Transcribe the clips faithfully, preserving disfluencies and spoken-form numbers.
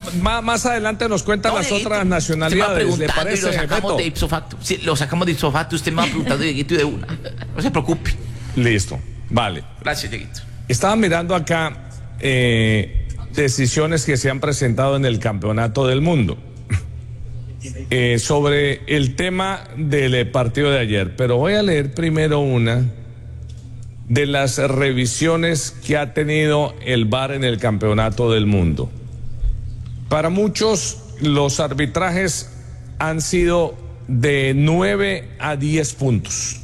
más, más adelante nos cuentan No, las Dieguito, otras nacionalidades, ¿le parece, lo sacamos Beto? de ipso facto. Sí, lo sacamos de ipso facto, usted me va preguntando, Dieguito, de una. No se preocupe. Listo, vale. Gracias, Dieguito. Estaba mirando acá eh, decisiones que se han presentado en el Campeonato del Mundo eh, sobre el tema del partido de ayer, pero voy a leer primero una de las revisiones que ha tenido el V A R en el Campeonato del Mundo. Para muchos, los arbitrajes han sido de nueve a diez puntos.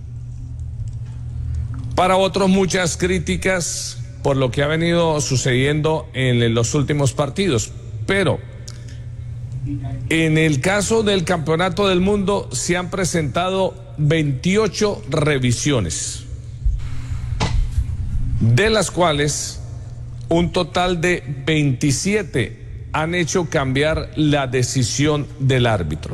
Para otros, muchas críticas por lo que ha venido sucediendo en los últimos partidos. Pero en el caso del Campeonato del Mundo se han presentado veintiocho revisiones, de las cuales un total de veintisiete han hecho cambiar la decisión del árbitro.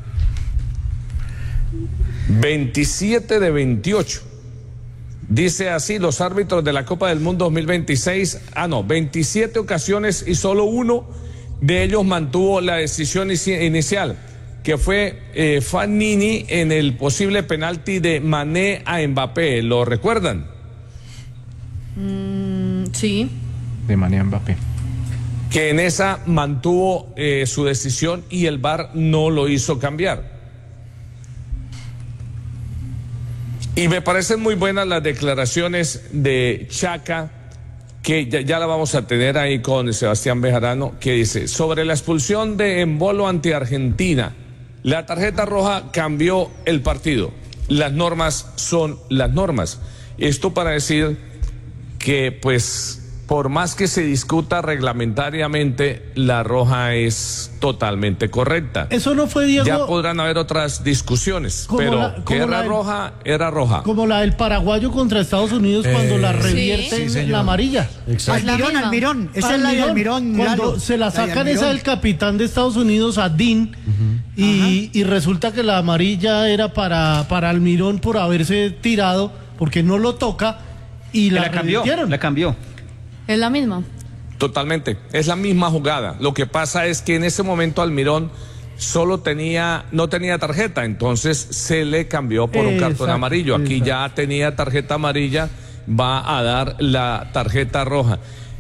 veintisiete de veintiocho. Dice así: los árbitros de la Copa del Mundo dos mil veintiséis, ah no, veintisiete ocasiones y solo uno de ellos mantuvo la decisión inicial, que fue eh, Fanini en el posible penalti de Mané a Mbappé. ¿Lo recuerdan? Mm, sí. De Mané a Mbappé. Que en esa mantuvo eh, su decisión y el V A R no lo hizo cambiar. Y me parecen muy buenas las declaraciones de Chaca, que ya, ya la vamos a tener ahí con Sebastián Bejarano, que dice: sobre la expulsión de Embolo ante Argentina, la tarjeta roja cambió el partido. Las normas son las normas. Esto para decir que, pues, por más que se discuta reglamentariamente, la roja es totalmente correcta. Eso no fue, Diego. Ya podrán haber otras discusiones, pero la, que era la del, roja, era roja. Como la del paraguayo contra Estados Unidos eh, cuando la revierte sí, en la amarilla. Almirón, Almirón. Esa es la de Almirón. Cuando Lalo, se la sacan de esa del capitán de Estados Unidos, a Dean, uh-huh. y, y resulta que la amarilla era para, para Almirón por haberse tirado, porque no lo toca, y la, la cambió. La cambió. Es la misma. Totalmente, es la misma jugada. Lo que pasa es que en ese momento Almirón solo tenía, no tenía tarjeta, entonces se le cambió por un cartón amarillo. Aquí exacto. Ya tenía tarjeta amarilla, va a dar la tarjeta roja.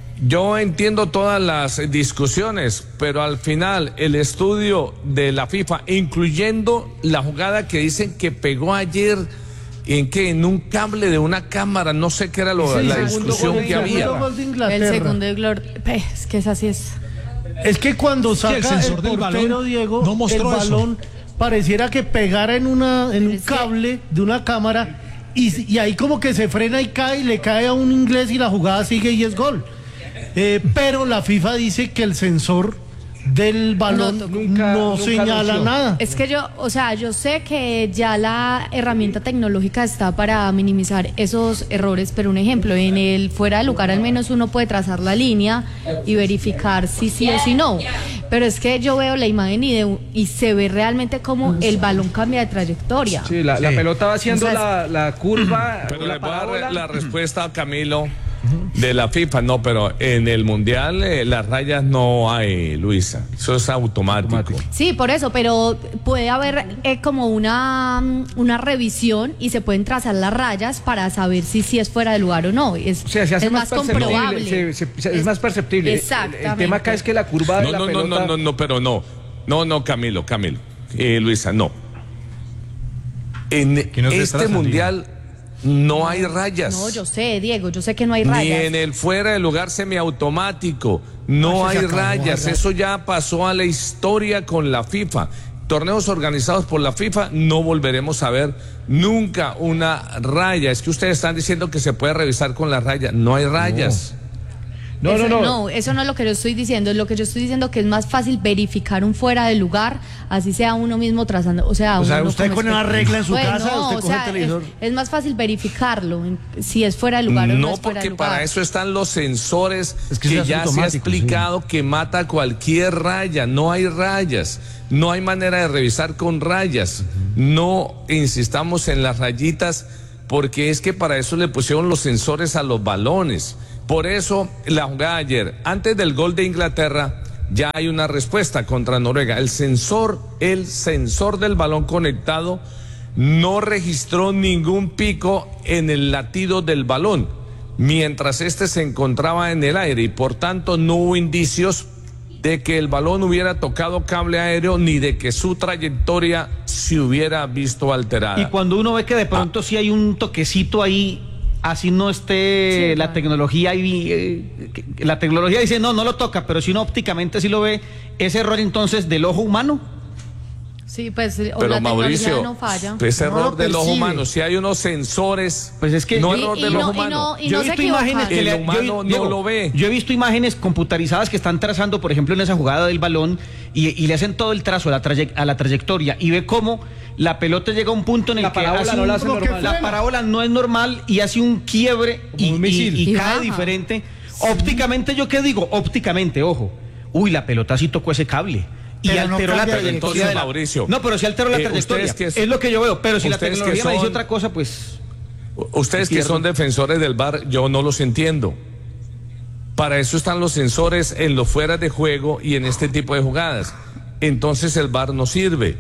Yo entiendo todas las discusiones, pero al final el estudio de la FIFA, incluyendo la jugada que dicen que pegó ayer, ¿en qué? En un cable de una cámara, no sé qué era lo, sí, la discusión que había. El segundo de Glor... Es que es así es. Es que cuando saca el, sensor el del portero, balón, Diego, no el balón eso. Pareciera que pegara en una en un cable de una cámara y, y ahí como que se frena y cae y le cae a un inglés y la jugada sigue y es gol. Eh, pero la FIFA dice que el sensor del balón no, nunca, no nunca señala nada. Es que yo, o sea, yo sé que ya la herramienta tecnológica está para minimizar esos errores, pero un ejemplo, en el fuera de lugar al menos uno puede trazar la línea y verificar si sí o si no. Pero es que yo veo la imagen y, de, y se ve realmente cómo el balón cambia de trayectoria. Sí, la, sí. la pelota va haciendo o sea, la, la curva. Pero le voy a dar la respuesta a Camilo de la FIFA. No, pero en el Mundial eh, las rayas no hay, Luisa. Eso es automático. Sí, por eso, pero puede haber eh, como una, una revisión y se pueden trazar las rayas para saber si, si es fuera de lugar o no. Es, o sea, se hace es más, más comprobable. Se, se, se, es, es más perceptible. Exactamente. El, el tema acá es que la curva de no, la no, pelota... No, no, no, no, pero no. No, no, Camilo, Camilo. Eh, Luisa, no. En este Mundial... No hay rayas. No, yo sé, Diego, yo sé que no hay rayas. Ni en el fuera de lugar semiautomático. No hay rayas. Eso ya pasó a la historia con la FIFA. Torneos organizados por la FIFA, no volveremos a ver nunca una raya. Es que ustedes están diciendo que se puede revisar con la raya. No hay rayas. No. No, eso, no, no. No, eso no es lo que yo estoy diciendo. Lo que yo estoy diciendo que es más fácil verificar un fuera de lugar, así sea uno mismo trazando. O sea, o sea uno usted con una regla en su bueno, casa, no, usted coge o sea, el televisor. Es, es más fácil verificarlo, si es fuera de lugar o no, no es fuera de lugar. No, porque para eso están los sensores es que, que ya se ha explicado, sí, que mata cualquier raya. No hay rayas. No hay manera de revisar con rayas. No insistamos en las rayitas, porque es que para eso le pusieron los sensores a los balones. Por eso la jugada ayer, antes del gol de Inglaterra, ya hay una respuesta contra Noruega. El sensor, el sensor del balón conectado no registró ningún pico en el latido del balón mientras este se encontraba en el aire y por tanto no hubo indicios de que el balón hubiera tocado cable aéreo ni de que su trayectoria se hubiera visto alterada. Y cuando uno ve que de pronto ah. sí hay un toquecito ahí, así no esté sí, la claro. tecnología ahí, eh, la tecnología dice no, no lo toca, pero si uno ópticamente sí lo ve, ese error entonces del ojo humano. Sí, pues o pero la Mauricio, no falla. Es error no del ojo humano. Si hay unos sensores, pues es que no y, error y del no, ojo humano. Y no, y yo no he visto imágenes que el le, humano yo, no Diego, lo ve. Yo he visto imágenes computarizadas que están trazando, por ejemplo, en esa jugada del balón y, y le hacen todo el trazo a la, traye, a la trayectoria y ve cómo la pelota llega a un punto en el la que hace no un, la, hace normal. la parábola no es normal y hace un quiebre y, un misil. y, y, y cae baja. diferente. Sí. Ópticamente, ¿yo qué digo? Ópticamente, ojo. Uy, la pelota sí tocó ese cable. Y pero alteró no la trayectoria. Entonces, de la... Mauricio. No, pero si alteró la eh, trayectoria. Que es, es lo que yo veo. Pero si la tecnología son, me dice otra cosa, pues. Ustedes que son defensores del V A R, yo no los entiendo. Para eso están los sensores en los fuera de juego y en este tipo de jugadas. Entonces el V A R no sirve.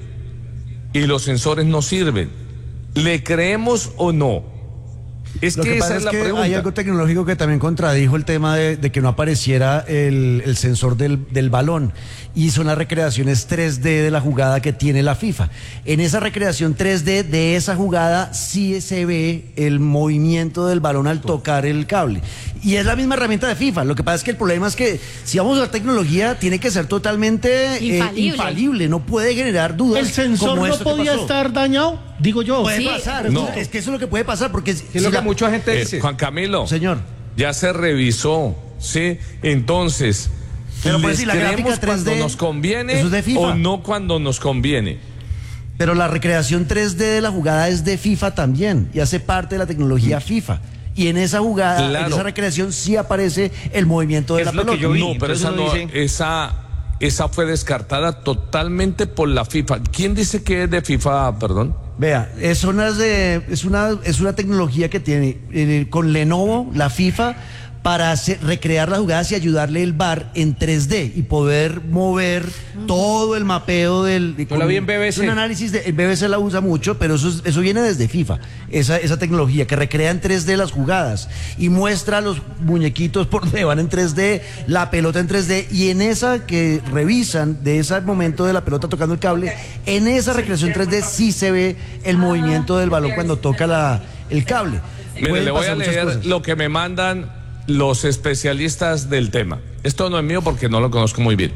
Y los sensores no sirven. ¿Le creemos o no? Es Lo que, que esa pasa es, es la que pregunta. hay algo tecnológico que también contradijo el tema de, de que no apareciera el, el sensor del, del balón, y son las recreaciones tres D de la jugada que tiene la FIFA. En esa recreación tres D de esa jugada sí se ve el movimiento del balón al tocar el cable. Y es la misma herramienta de FIFA. Lo que pasa es que el problema es que si vamos a la tecnología tiene que ser totalmente infalible. Eh, infalible. No puede generar dudas. El sensor como no esto que podía pasó. estar dañado, digo yo. Puede Sí. pasar. No. Es que eso es lo que puede pasar porque si, Es si lo que la- mucha gente Eh, dice. Juan Camilo, Señor. ya se revisó, ¿sí? Entonces, Pero pues ¿les si la creemos gráfica tres D, cuando nos conviene eso es de FIFA. o no cuando nos conviene? Pero la recreación tres D de la jugada es de FIFA también y hace parte de la tecnología FIFA. Y en esa jugada, Claro. en esa recreación sí aparece el movimiento de Es la lo que pelota. yo vi. No, pero Entonces esa, uno no, dice- esa, esa fue descartada totalmente por la FIFA. ¿Quién dice que es de FIFA, perdón? Vea, es una, de, es una, es una tecnología que tiene eh, con Lenovo, la FIFA, para hacer, recrear las jugadas y ayudarle el V A R en tres D y poder mover todo el mapeo del... Yo la vi en B B C. Es un análisis, de, el B B C la usa mucho, pero eso, es- eso viene desde FIFA, esa, esa tecnología que recrea en tres D las jugadas y muestra los muñequitos por donde van en tres D, la pelota en tres D, y en esa que revisan de ese momento de la pelota tocando el cable, en esa recreación tres D sí se ve el movimiento del balón cuando toca la, el cable. Mire, Pueden le voy a pasar muchas leer cosas. lo que me mandan los especialistas del tema. Esto no es mío porque no lo conozco muy bien.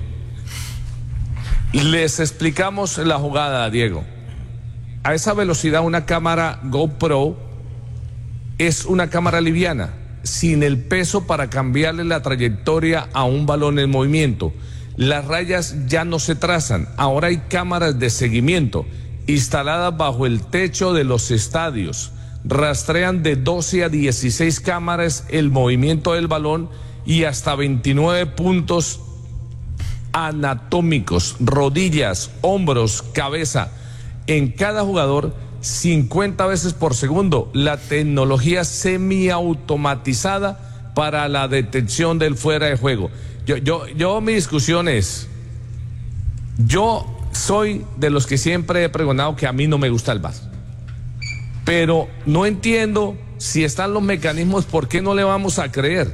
Les explicamos la jugada, Diego. A esa velocidad una cámara GoPro es una cámara liviana, sin el peso para cambiarle la trayectoria a un balón en movimiento. Las rayas ya no se trazan, ahora hay cámaras de seguimiento instaladas bajo el techo de los estadios. Rastrean de doce a dieciséis cámaras el movimiento del balón y hasta veintinueve puntos anatómicos, rodillas, hombros, cabeza, en cada jugador cincuenta veces por segundo. La tecnología semiautomatizada para la detección del fuera de juego. Yo, yo, yo, mi discusión es, yo soy de los que siempre he pregonado que a mí no me gusta el V A R. Pero no entiendo si están los mecanismos, ¿por qué no le vamos a creer?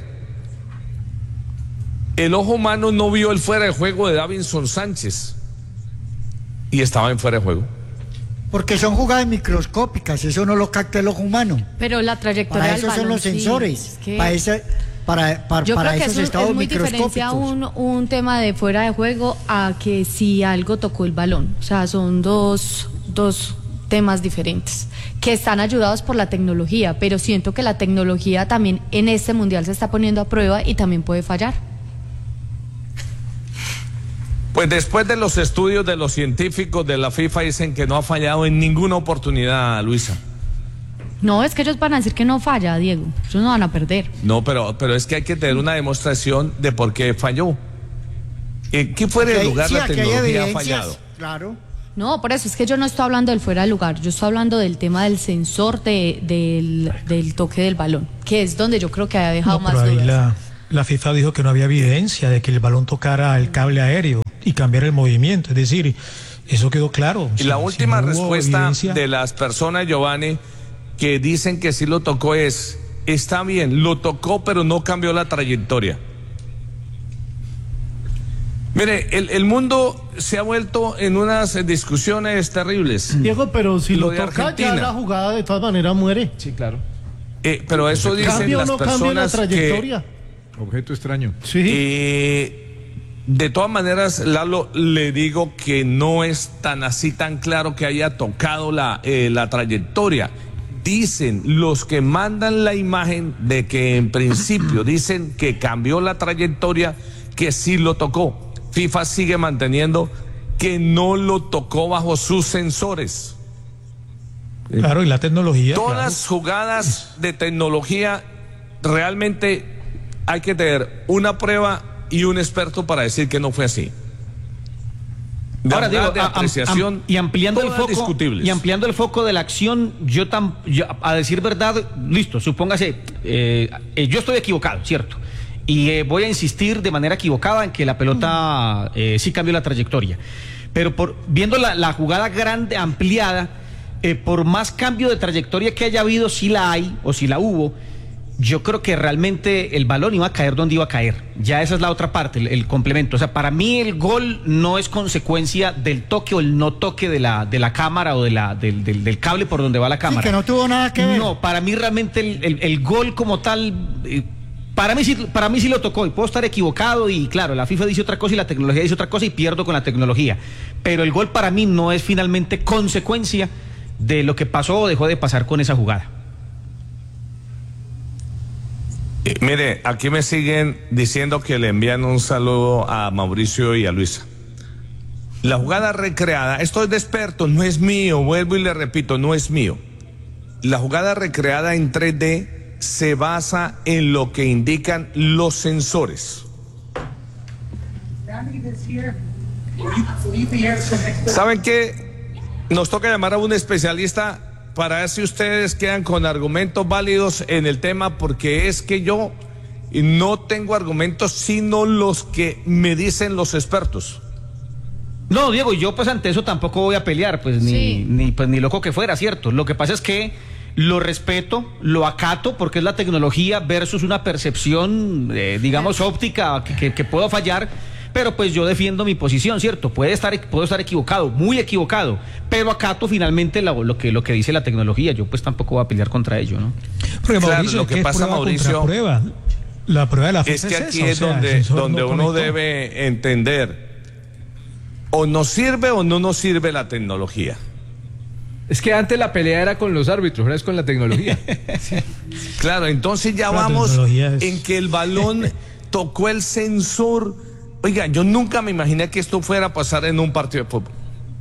El ojo humano no vio el fuera de juego de Davinson Sánchez y estaba en fuera de juego. Porque son jugadas microscópicas, eso no lo capta el ojo humano. Pero la trayectoria Para del eso son balón, los sí, sensores, es que- para, ese, para, para, Yo para creo que esos eso estados es muy diferente microscópicos. a un, un tema de fuera de juego a que si algo tocó el balón. O sea, son dos, dos temas diferentes que están ayudados por la tecnología, pero siento que la tecnología también en este mundial se está poniendo a prueba y también puede fallar. Pues después de los estudios de los científicos de la FIFA dicen que no ha fallado en ninguna oportunidad, Luisa. No, es que ellos van a decir que no falla, Diego. Ellos no van a perder. No, pero, pero es que hay que tener una demostración de por qué falló. ¿En qué fuera de Aquí hay- lugar sí, la aquí hay tecnología ha evidencias, fallado? Claro. No, por eso es que yo no estoy hablando del fuera de lugar, yo estoy hablando del tema del sensor de, del, del toque del balón, que es donde yo creo que ha dejado No, más pero ahí dudas. la, la FIFA dijo que no había evidencia de que el balón tocara el cable aéreo y cambiara el movimiento. Es decir, eso quedó claro. Y la si, última si no respuesta evidencia... de las personas, Giovanni, que dicen que sí lo tocó es, está bien, lo tocó, pero no cambió la trayectoria. Mire, el, el mundo se ha vuelto en unas discusiones terribles. Diego, pero si lo, lo toca Argentina. ya la jugada de todas maneras muere. Sí, claro. Eh, pero eso dicen ¿Cambia o las no cambia la personas trayectoria? que... Objeto extraño. Sí. Eh, de todas maneras, Lalo, le digo que no es tan así, tan claro que haya tocado la, eh, la trayectoria. Dicen los que mandan la imagen de que en principio dicen que cambió la trayectoria, que sí lo tocó. FIFA sigue manteniendo que no lo tocó bajo sus sensores. Claro, y la tecnología. Todas claro. jugadas de tecnología, realmente hay que tener una prueba y un experto para decir que no fue así. De Ahora digo, de am- apreciación, am- y ampliando el todas foco discutibles. y ampliando el foco de la acción, yo tam, yo, a decir verdad, listo, supóngase, eh, eh, yo estoy equivocado, cierto, y eh, voy a insistir de manera equivocada en que la pelota eh, sí cambió la trayectoria, pero por viendo la, la jugada grande ampliada, eh, por más cambio de trayectoria que haya habido, si la hay o si la hubo, yo creo que realmente el balón iba a caer donde iba a caer. Ya esa es la otra parte, el, el complemento. O sea, para mí el gol no es consecuencia del toque o el no toque de la, de la cámara o de la, del, del, del cable por donde va la cámara. Sí, que no tuvo nada que ver. No, para mí realmente el, el, el gol como tal, eh, para mí, sí, para mí sí lo tocó y puedo estar equivocado y claro, la FIFA dice otra cosa y la tecnología dice otra cosa y pierdo con la tecnología. Pero el gol para mí no es finalmente consecuencia de lo que pasó o dejó de pasar con esa jugada. Eh, mire, aquí me siguen diciendo que le envían un saludo a Mauricio y a Luisa. La jugada recreada, esto es de expertos, no es mío, vuelvo y le repito, no es mío. La jugada recreada en tres D se basa en lo que indican los sensores. ¿Saben qué? Nos toca llamar a un especialista para ver si ustedes quedan con argumentos válidos en el tema, porque es que yo no tengo argumentos sino los que me dicen los expertos. No, Diego, yo pues ante eso tampoco voy a pelear, pues ni, Sí. ni, pues, ni loco que fuera, ¿cierto? Lo que pasa es que lo respeto, lo acato, porque es la tecnología versus una percepción, eh, digamos, óptica que, que, que puedo fallar. Pero pues yo defiendo mi posición, ¿cierto? Puede estar, puedo estar equivocado, muy equivocado, pero acato finalmente lo, lo, que, lo que dice la tecnología. Yo pues tampoco voy a pelear contra ello, ¿no? Porque Claro, Mauricio, lo es que es pasa, prueba Mauricio, contra prueba. La prueba de la FIFA Es que aquí esa, es o sea, el donde, sensor donde no uno conectó. debe entender, o nos sirve o no nos sirve la tecnología. Es que antes la pelea era con los árbitros, ahora es con la tecnología. Claro, entonces ya La vamos tecnología es- en que el balón tocó el sensor. Oiga, yo nunca me imaginé que esto fuera a pasar en un partido de fútbol.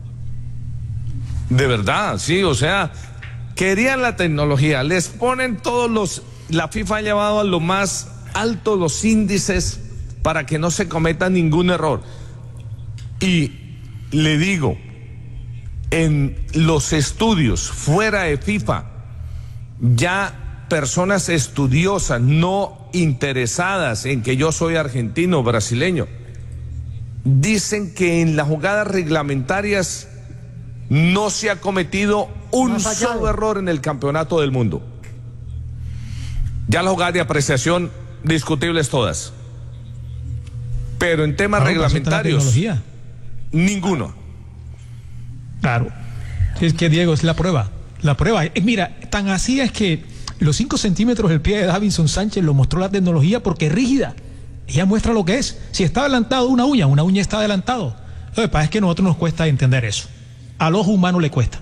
De verdad, sí, o sea, querían la tecnología, les ponen todos los... La FIFA ha llevado a lo más alto los índices para que no se cometa ningún error. Y le digo, en los estudios fuera de FIFA, ya personas estudiosas, no interesadas en que yo soy argentino o brasileño, dicen que en las jugadas reglamentarias no se ha cometido un solo error en el campeonato del mundo. Ya las jugadas de apreciación discutibles todas. Pero en temas Claro, reglamentarios, la tecnología. ninguno. Claro. Es que, Diego, es la prueba. La prueba. Eh, mira, tan así es que los cinco centímetros del pie de Davinson Sánchez lo mostró la tecnología porque es rígida. Ella muestra lo que es. Si está adelantado una uña, una uña está adelantado. Lo que pasa es que a nosotros nos cuesta entender eso. Al ojo humano le cuesta.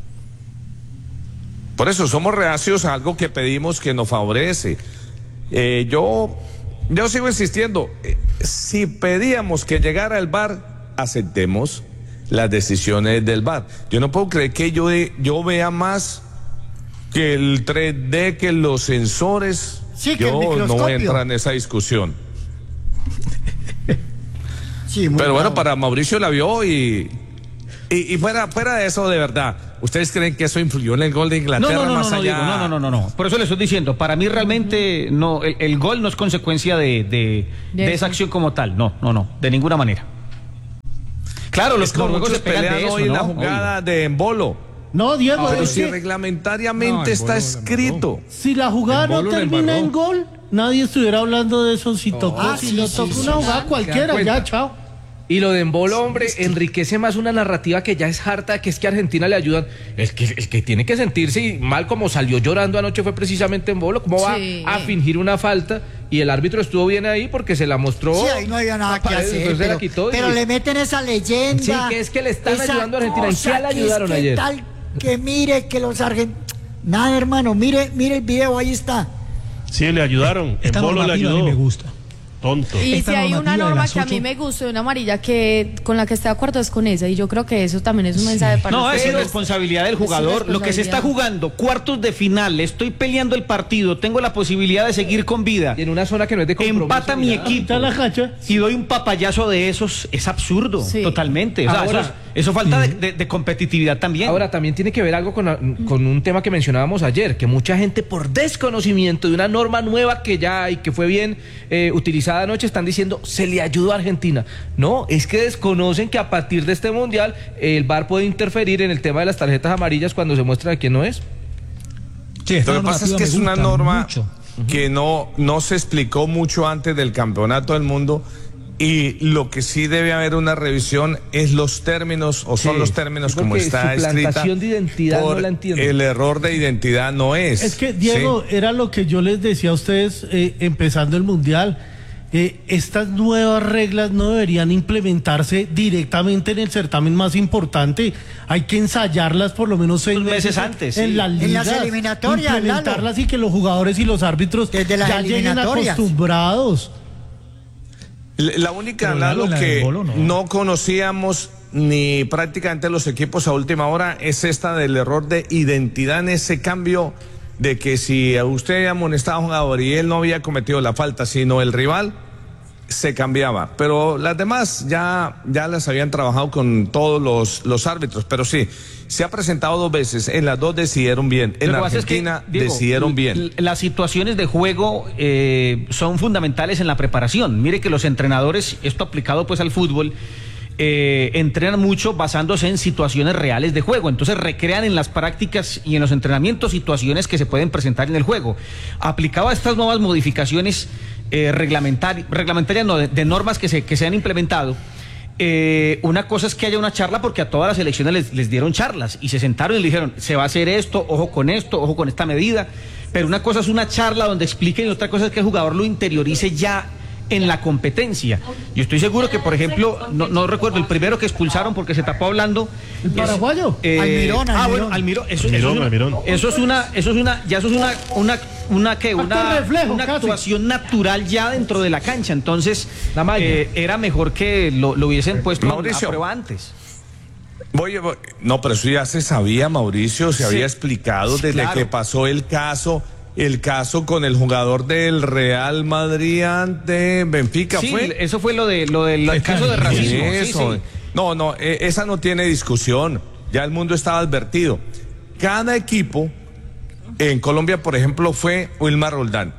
Por eso somos reacios a algo que pedimos que nos favorece. Eh, yo, yo sigo insistiendo. Eh, si pedíamos que llegara el V A R, aceptemos las decisiones del V A R. Yo no puedo creer que yo, yo vea más que el tres D, que los sensores. Sí, que el yo no voy a microscopio. entrar en esa discusión. Sí, muy Pero bueno, bravo. para Mauricio la vio y, y, y fuera, fuera de eso, de verdad, ¿Ustedes creen que eso influyó en el gol de Inglaterra no, no, no, más no, allá? Diego, no, no, no, no, no. Por eso le estoy diciendo, para mí realmente no, el, el gol no es consecuencia de, de, de, de esa acción como tal. No, no, no, de ninguna manera. Claro, los noruegos se pegan de eso, hoy ¿no? la jugada Obvio. de Embolo. No, Diego, Pero es si que reglamentariamente No, está Embolo la escrito. si la jugada no Embolo la termina en embarró. gol, nadie estuviera hablando de eso. Si tocó, Ah, si sí, no sí, tocó sí, una sí. jugada cualquiera, cuenta. ya, chao. Y lo de Embolo, hombre, enriquece más una narrativa que ya es harta, que es que a Argentina le ayudan. El que, el que tiene que sentirse mal como salió llorando anoche fue precisamente Embolo. ¿Cómo va Sí. a fingir una falta? Y el árbitro estuvo bien ahí porque se la mostró. Sí, ahí no había nada que Entonces hacer. se la Pero, quitó y- pero le meten esa leyenda. Sí, que es que le están esa ayudando a Argentina. ¿En qué cosa le que es ayudaron que ayer? tal que mire que los argentinos. Nada, hermano, mire, mire el video, ahí está. Sí, le ayudaron. Esta Embolo le normativa a ayudó. mí me gusta. Tonto. Y Esta si hay una normativa de norma las que a ocho- mí me gusta, una amarilla que con la que estoy de acuerdo es con esa, y yo creo que eso también es un mensaje para No, es nosotros. irresponsabilidad del jugador. Lo que se está jugando, cuartos de final, estoy peleando el partido, tengo la posibilidad de seguir con vida. Y en una zona que no es de compromiso. Empata ni mi nada. equipo Está la cacha. y doy un papayazo de esos, es absurdo, Sí. totalmente. O sea, Ahora- eso, es- eso falta de, de- de competitividad también. Ahora, también tiene que ver algo con, con un tema que mencionábamos ayer, que mucha gente por desconocimiento de una norma nueva que ya hay, que fue bien eh, utilizada anoche, están diciendo, se le ayudó a Argentina. No, es que desconocen que a partir de este Mundial el V A R puede interferir en el tema de las tarjetas amarillas cuando se muestra a quién no es. Sí, esta Lo que pasa es normativa que me es una gusta norma mucho. que no, no se explicó mucho antes del Campeonato del Mundo, y lo que sí debe haber una revisión es los términos, o son Sí, los términos yo como creo que está escrita. suplantación de identidad no por la entiendo. El error de identidad no es. Es que, Diego, ¿sí? era lo que yo les decía a ustedes eh, empezando el Mundial. Eh, estas nuevas reglas no deberían implementarse directamente en el certamen más importante. Hay que ensayarlas por lo menos seis Unos meses meses antes, en sí. las En ligas, las eliminatorias, implementarlas y que los jugadores y los árbitros Desde las ya lleguen eliminatorias. acostumbrados. La la única, Pero Lalo, Lalo, la de que Bolo, no. no conocíamos ni prácticamente los equipos a última hora es esta del error de identidad en ese cambio de que si a usted amonestaba a un jugador y él no había cometido la falta, sino el rival, se cambiaba. Pero las demás ya, ya las habían trabajado con todos los, los árbitros. Pero sí, se ha presentado dos veces. En las dos decidieron bien. En Lo que pasa es que, Argentina Diego, decidieron bien. l- Las situaciones de juego eh, son fundamentales en la preparación. Mire que los entrenadores, esto aplicado pues al fútbol, eh, entrenan mucho basándose en situaciones reales de juego. Entonces recrean en las prácticas y en los entrenamientos situaciones que se pueden presentar en el juego. Aplicado a estas nuevas modificaciones eh, reglamentari- reglamentarias, no, de, de normas que se, que se han implementado, Eh, una cosa es que haya una charla, porque a todas las elecciones les, les dieron charlas y se sentaron y le dijeron, se va a hacer esto, ojo con esto, ojo con esta medida, pero una cosa es una charla donde expliquen y otra cosa es que el jugador lo interiorice ya en la competencia. Yo estoy seguro que, por ejemplo, no, no recuerdo, el primero que expulsaron porque se tapó hablando. ¿El paraguayo? eh, Almirón, Ah, Almirón. bueno, Almirón. Eso, Almirón, eso es una, Almirón. eso es una, eso es una, ya eso es una, una, una que, Acto una, reflejo, una casi. actuación natural ya dentro de la cancha. Entonces, La malla. eh, era mejor que lo, lo hubiesen puesto Mauricio. a prueba antes. Voy, voy- no, pero eso ya se sabía, Mauricio, se Sí. había explicado Sí, desde claro. que pasó el caso, el caso con el jugador del Real Madrid ante Benfica, Sí, ¿fue? eso fue lo de lo del Fue caso de claro. racismo. Sí, Eso. sí. No, no, eh, esa no tiene discusión. Ya el mundo estaba advertido. Cada equipo, en Colombia, por ejemplo, fue Wilmar Roldán.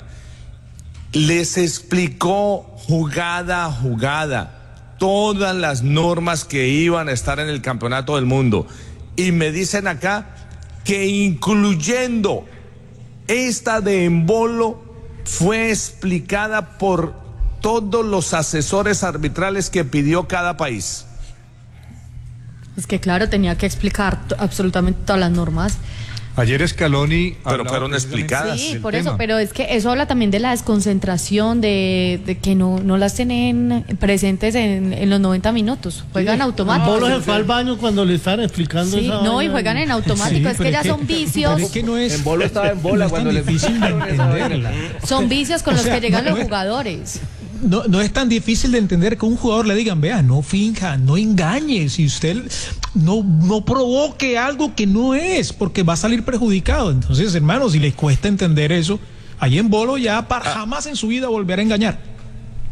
Les explicó jugada a jugada todas las normas que iban a estar en el Campeonato del Mundo. Y me dicen acá que incluyendo esta de Embolo fue explicada por todos los asesores arbitrales que pidió cada país. Es que claro, tenía que explicar t- absolutamente todas las normas. Ayer Scaloni Pero hablaba fueron precisamente explicadas. Sí, del por tema. eso, pero es que eso habla también de la desconcentración, de, de que no, no las tienen presentes en, en los noventa minutos. Juegan automático. Bolo se fue al baño cuando le estaban explicando Sí, esa no, vaina. y juegan en automático. Sí, es que pero ya es que- son vicios, pero es que no es, En Bolo estaba en bola no es cuando tan le difícil de explicaron esa vaina. entenderla. son vicios con O los sea, que llegan no- los no es- jugadores. No, no es tan difícil de entender que un jugador le digan, vea, no finja, no engañe, si usted no, no provoque algo que no es, porque va a salir perjudicado. Entonces, hermano, si les cuesta entender eso, ahí en Bolo ya para jamás en su vida volver a engañar.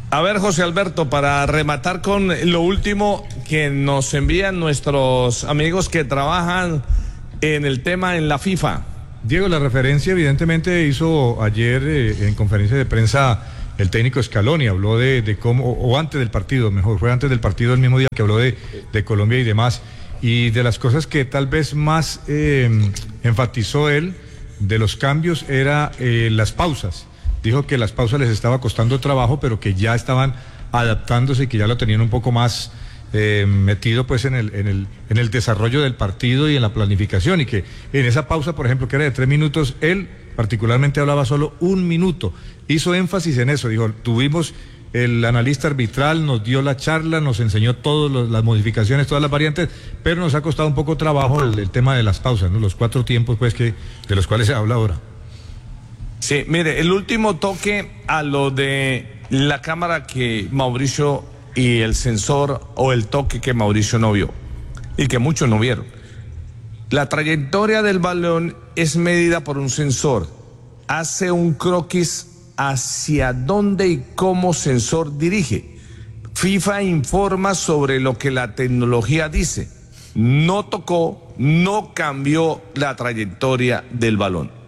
A ver, José Alberto, para rematar con lo último que nos envían nuestros amigos que trabajan en el tema en la FIFA. Diego, la referencia evidentemente hizo ayer eh, en conferencia de prensa el técnico Scaloni, habló de, de cómo, o antes del partido, mejor, fue antes del partido el mismo día que habló de, de Colombia y demás, y de las cosas que tal vez más eh, enfatizó él, de los cambios, era eh, las pausas. Dijo que las pausas les estaba costando trabajo, pero que ya estaban adaptándose y que ya lo tenían un poco más eh, metido pues en el, en el, en el desarrollo del partido y en la planificación, y que en esa pausa, por ejemplo, que era de tres minutos, él particularmente hablaba solo un minuto. Hizo énfasis en eso, dijo, tuvimos el analista arbitral, nos dio la charla, nos enseñó todas las modificaciones, todas las variantes, pero nos ha costado un poco trabajo el, el tema de las pausas, ¿no? Los cuatro tiempos pues que de los cuales se habla ahora. Sí, mire, el último toque a lo de la cámara que Mauricio y el sensor o el toque que Mauricio no vio y que muchos no vieron. La trayectoria del balón es medida por un sensor. Hace un croquis hacia dónde y cómo sensor dirige. FIFA informa sobre lo que la tecnología dice. No tocó, no cambió la trayectoria del balón.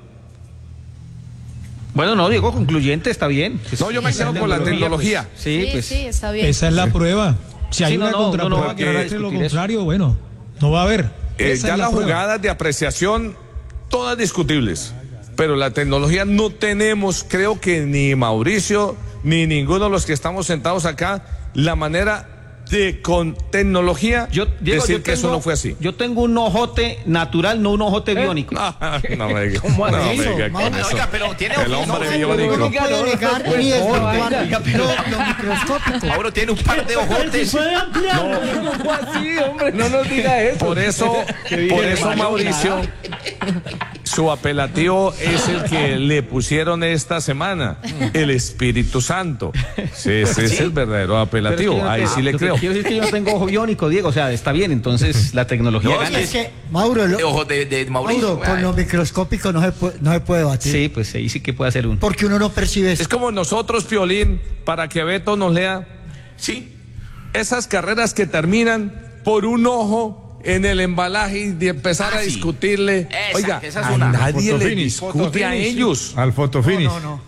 Bueno, no, Diego, concluyente, está bien. No, yo me quedo con la tecnología. Pues, sí, Sí, pues. sí, está bien. Esa es la prueba. Si hay Sí, no, una no, contraprueba no, no, que no, no, demuestre lo discutir eso. contrario, bueno, no va a haber. Eh, Esa ya es la las prueba. jugadas de apreciación, todas discutibles, pero la tecnología no tenemos, creo que ni Mauricio, ni ninguno de los que estamos sentados acá, la manera de con tecnología Yo, Diego, decir yo que eso tengo- no fue así. Yo tengo un ojote natural, no un ojote biónico. No, no me diga, ¿Cómo no así? me diga con Mauro, eso. Oiga, pero tiene El ojo, hombre no, biónico. No puede negar ni desvirtuar lo, lo microscópico. Mauro tiene un par de ojotes. Puede ampliar. ¿Cómo así, hombre? No nos diga eso. Por eso, por eso Mauricio, su apelativo es el que le pusieron esta semana, el Espíritu Santo. Sí, ese es el verdadero apelativo. Pero es que yo no Ahí tengo- sí le lo que creo. Quiero decir que yo no tengo ojo biónico, Diego, o sea, está bien, entonces la tecnología No, gana. Es que, Mauro, lo- De ojos de, de Mauricio. Mauro, con lo microscópico no se puede, no se puede batir. Sí, pues ahí sí que puede hacer un. Porque uno no percibe eso. Es como nosotros, Piolín, para que Beto nos lea, Sí. esas carreras que terminan por un ojo en el embalaje y de empezar Ah, a sí. discutirle. Esa, Oiga, esa es a una. nadie le Fotofinish. discute a ellos. Al fotofinish. No, no, no.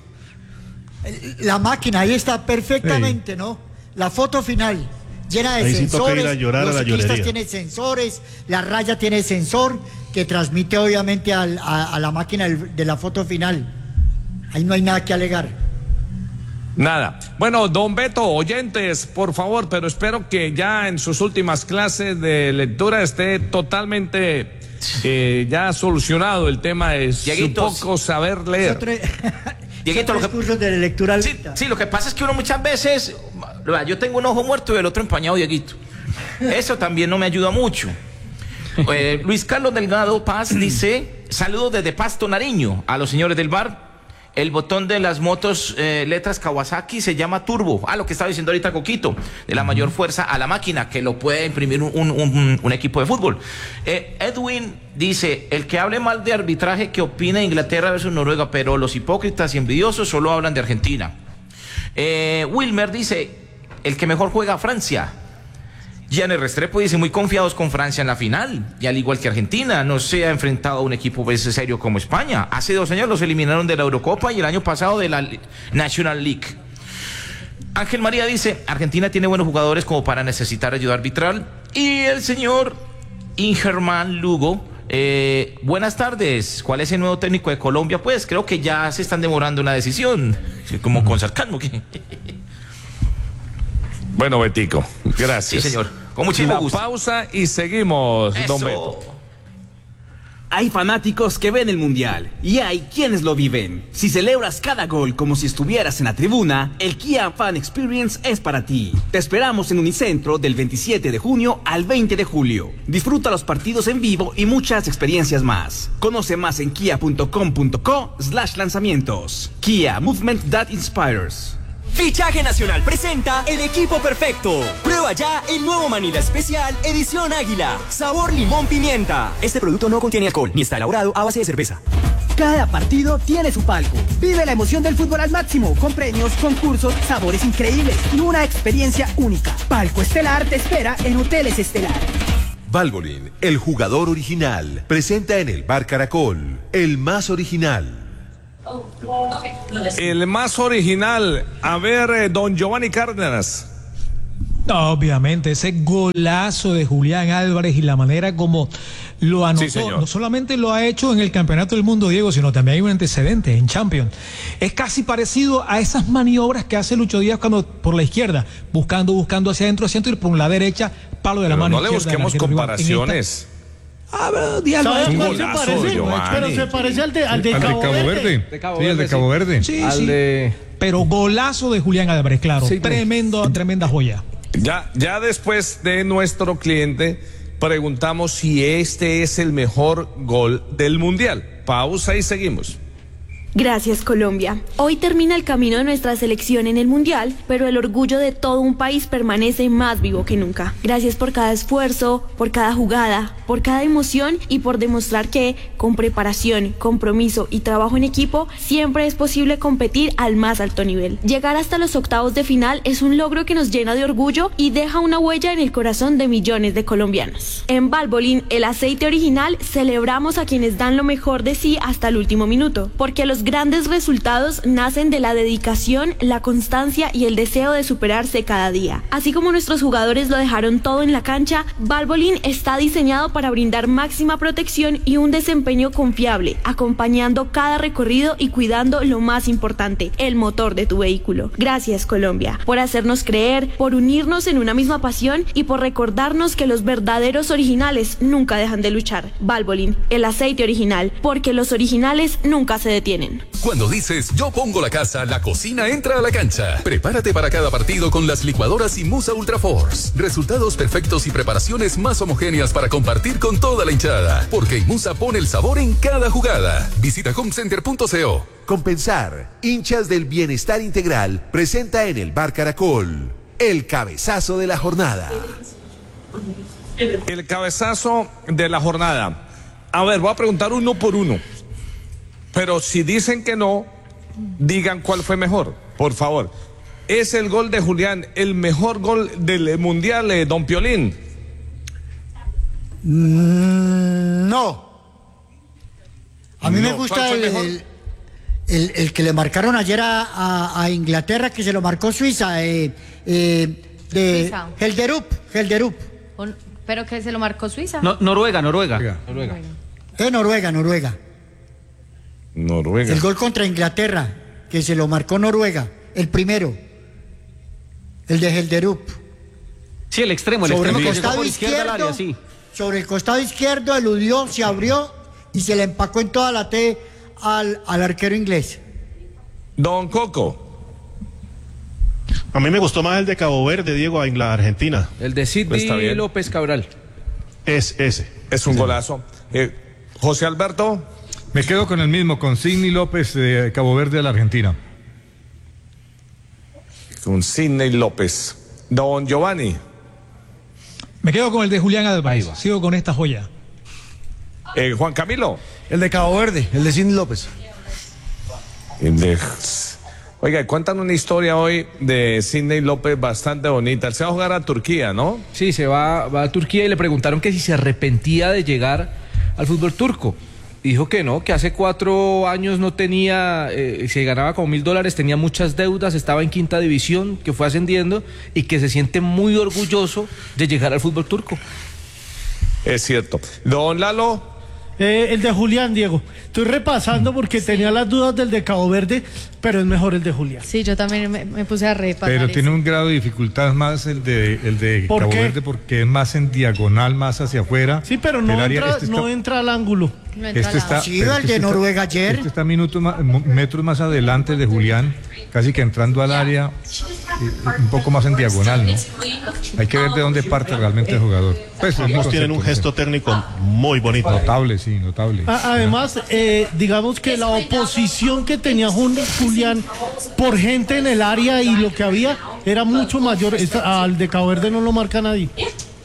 La máquina ahí está perfectamente, ¿no? La foto final, llena de Ahí sí toca sensores. ir a llorar a los la ciclistas llorería. tienen sensores, la raya tiene sensor que transmite obviamente al- a, a la máquina del- de la foto final. Ahí no hay nada que alegar. Nada. Bueno, don Beto, oyentes, por favor, pero espero que ya en sus últimas clases de lectura esté totalmente eh, ya solucionado el tema de su Dieguitos. poco saber leer. Otro- Dieguito, son lo tres que- cursos de lectura Sí, lenta. sí, lo que pasa es que uno muchas veces, vea, yo tengo un ojo muerto y el otro empañado, Dieguito. Eso también no me ayuda mucho. Eh, Luis Carlos Delgado Paz dice, saludos desde Pasto, Nariño, a los señores del bar. El botón de las motos eh, letras Kawasaki se llama turbo. Ah, lo que estaba diciendo ahorita Coquito, de la mayor fuerza a la máquina, que lo puede imprimir un, un- un- un equipo de fútbol. Eh, Edwin dice, el que hable mal de arbitraje, que opine Inglaterra versus Noruega, pero los hipócritas y envidiosos solo hablan de Argentina. Eh, Wilmer dice, el que mejor juega Francia. Gianni Restrepo dice, muy confiados con Francia en la final, y al igual que Argentina, no se ha enfrentado a un equipo pues, serio como España. Hace dos años los eliminaron de la Eurocopa y el año pasado de la National League. Ángel María dice, Argentina tiene buenos jugadores como para necesitar ayuda arbitral. Y el señor Ingerman Lugo, eh, buenas tardes, ¿cuál es el nuevo técnico de Colombia? Pues creo que ya se están demorando una decisión, como con sarcasmo. Bueno, Betico, gracias. Sí, señor. Con muchísimo La gusto. pausa y seguimos, don Eso. Beto. Hay fanáticos que ven el Mundial y hay quienes lo viven. Si celebras cada gol como si estuvieras en la tribuna, el Kia Fan Experience es para ti. Te esperamos en Unicentro del veintisiete de junio al veinte de julio. Disfruta los partidos en vivo y muchas experiencias más. Conoce más en kia punto com punto co slash lanzamientos. Kia, movement that inspires. Fichaje Nacional presenta el equipo perfecto. Prueba ya el nuevo Manila Especial Edición Águila. Sabor limón pimienta. Este producto no contiene alcohol ni está elaborado a base de cerveza. Cada partido tiene su palco. Vive la emoción del fútbol al máximo, con premios, concursos, sabores increíbles y una experiencia única. Palco Estelar te espera en Hoteles Estelar. Valvoline, el jugador original, presenta en el Bar Caracol, el más original. El más original. A ver, eh, don Giovanni Cárdenas. Obviamente, ese golazo de Julián Álvarez y la manera como lo anotó, Sí, no solamente lo ha hecho en el Campeonato del Mundo, Diego, sino también hay un antecedente en Champions. Es casi parecido a esas maniobras que hace Lucho Díaz cuando por la izquierda, buscando, buscando hacia adentro, hacia adentro y por la derecha, palo de la Pero mano no le izquierda. busquemos comparaciones. Ah, pero Díaz ¿Sabes lo ha cuál hecho. se parece? Pero se parece al de, al de, Al de Cabo, Cabo Verde. Verde. De Cabo Sí, el Verde, de Cabo sí. Verde. Sí, Al sí. de- Pero golazo de Julián Álvarez, claro. Sí, Tremendo, tremenda joya. Ya, ya después de nuestro cliente, preguntamos si este es el mejor gol del Mundial. Pausa y seguimos. Gracias, Colombia. Hoy termina el camino de nuestra selección en el Mundial, pero el orgullo de todo un país permanece más vivo que nunca. Gracias por cada esfuerzo, por cada jugada, por cada emoción y por demostrar que, con preparación, compromiso y trabajo en equipo, siempre es posible competir al más alto nivel. Llegar hasta los octavos de final es un logro que nos llena de orgullo y deja una huella en el corazón de millones de colombianos. En Valvoline, el aceite original, celebramos a quienes dan lo mejor de sí hasta el último minuto, porque los grandes resultados nacen de la dedicación, la constancia y el deseo de superarse cada día. Así como nuestros jugadores lo dejaron todo en la cancha, Valvoline está diseñado para brindar máxima protección y un desempeño confiable, acompañando cada recorrido y cuidando lo más importante, el motor de tu vehículo. Gracias, Colombia, por hacernos creer, por unirnos en una misma pasión y por recordarnos que los verdaderos originales nunca dejan de luchar. Valvoline, el aceite original, porque los originales nunca se detienen. Cuando dices yo pongo la casa, la cocina entra a la cancha. Prepárate para cada partido con las licuadoras Inmusa Ultra Force. Resultados perfectos y preparaciones más homogéneas para compartir con toda la hinchada. Porque Inmusa pone el sabor en cada jugada. Visita homecenter punto co. Compensar, hinchas del bienestar integral, presenta en el Bar Caracol, el cabezazo de la jornada. El cabezazo de la jornada. A ver, voy a preguntar uno por uno. Pero si dicen que no, digan cuál fue mejor, por favor. ¿Es el gol de Julián el mejor gol del Mundial, eh, don Piolín? Mm, no. A mí No, me gusta ¿cuál fue el, el mejor? el, el- el que le marcaron ayer a, a- a Inglaterra, que se lo marcó Suiza, eh, eh, de Suiza. Helderup, Helderup. On- Pero que se lo marcó Suiza. No, Noruega, Noruega. Noruega. De Noruega, Noruega. Noruega. El gol contra Inglaterra, que se lo marcó Noruega, el primero. El de Helderup. Sí, el extremo, el Sobre extremo el que llegó costado por izquierda al izquierdo, área, sí. sobre el costado izquierdo, eludió, se abrió y se le empacó en toda la T al, al arquero inglés. Don Coco. A mí me gustó más el de Cabo Verde, Diego, a Inglaterra, Argentina. El de Sidney Está bien. López Cabral. Es ese. Es un golazo. Eh, José Alberto. Me quedo con el mismo, con Sidney López de Cabo Verde de la Argentina. Con Sidney López. Don Giovanni. Me quedo con el de Julián Álvarez. Sigo con esta joya. Eh, Juan Camilo. El de Cabo Verde, el de Sidney López. El de... Oiga, cuentan una historia hoy de Sidney López bastante bonita. Él se va a jugar a Turquía, ¿no? Sí, se va, va a Turquía y le preguntaron que si se arrepentía de llegar al fútbol turco. Dijo que no, que hace cuatro años no tenía, eh, se ganaba como mil dólares, tenía muchas deudas, estaba en quinta división, que fue ascendiendo y que se siente muy orgulloso de llegar al fútbol turco. Es cierto. Don Lalo. Eh, el de Julián, Diego. Estoy repasando porque tenía las dudas del de Cabo Verde, pero es mejor el de Julián. Sí, yo también me, me puse a repasar. Pero eso. tiene un grado de dificultad más el de, el de ¿Por Cabo qué? Verde porque es más en diagonal, más hacia afuera. Sí, pero no, El área- entra, este está- no entra al ángulo. No entra Este la- está, Sí, pero el este de está- Noruega ayer. Este está minutos más, mo- metros más adelante de Julián, casi que entrando al área, eh, un poco más en diagonal, ¿no? Hay que ver de dónde parte realmente el jugador. Pues, es mi Ambos tienen un concepto, gesto técnico muy bonito. Notable, sí, notable. A- Además, eh, digamos que la oposición que tenía Jun- Julián por gente en el área y lo que había era mucho mayor. Esta- al de Cabo Verde no lo marca nadie.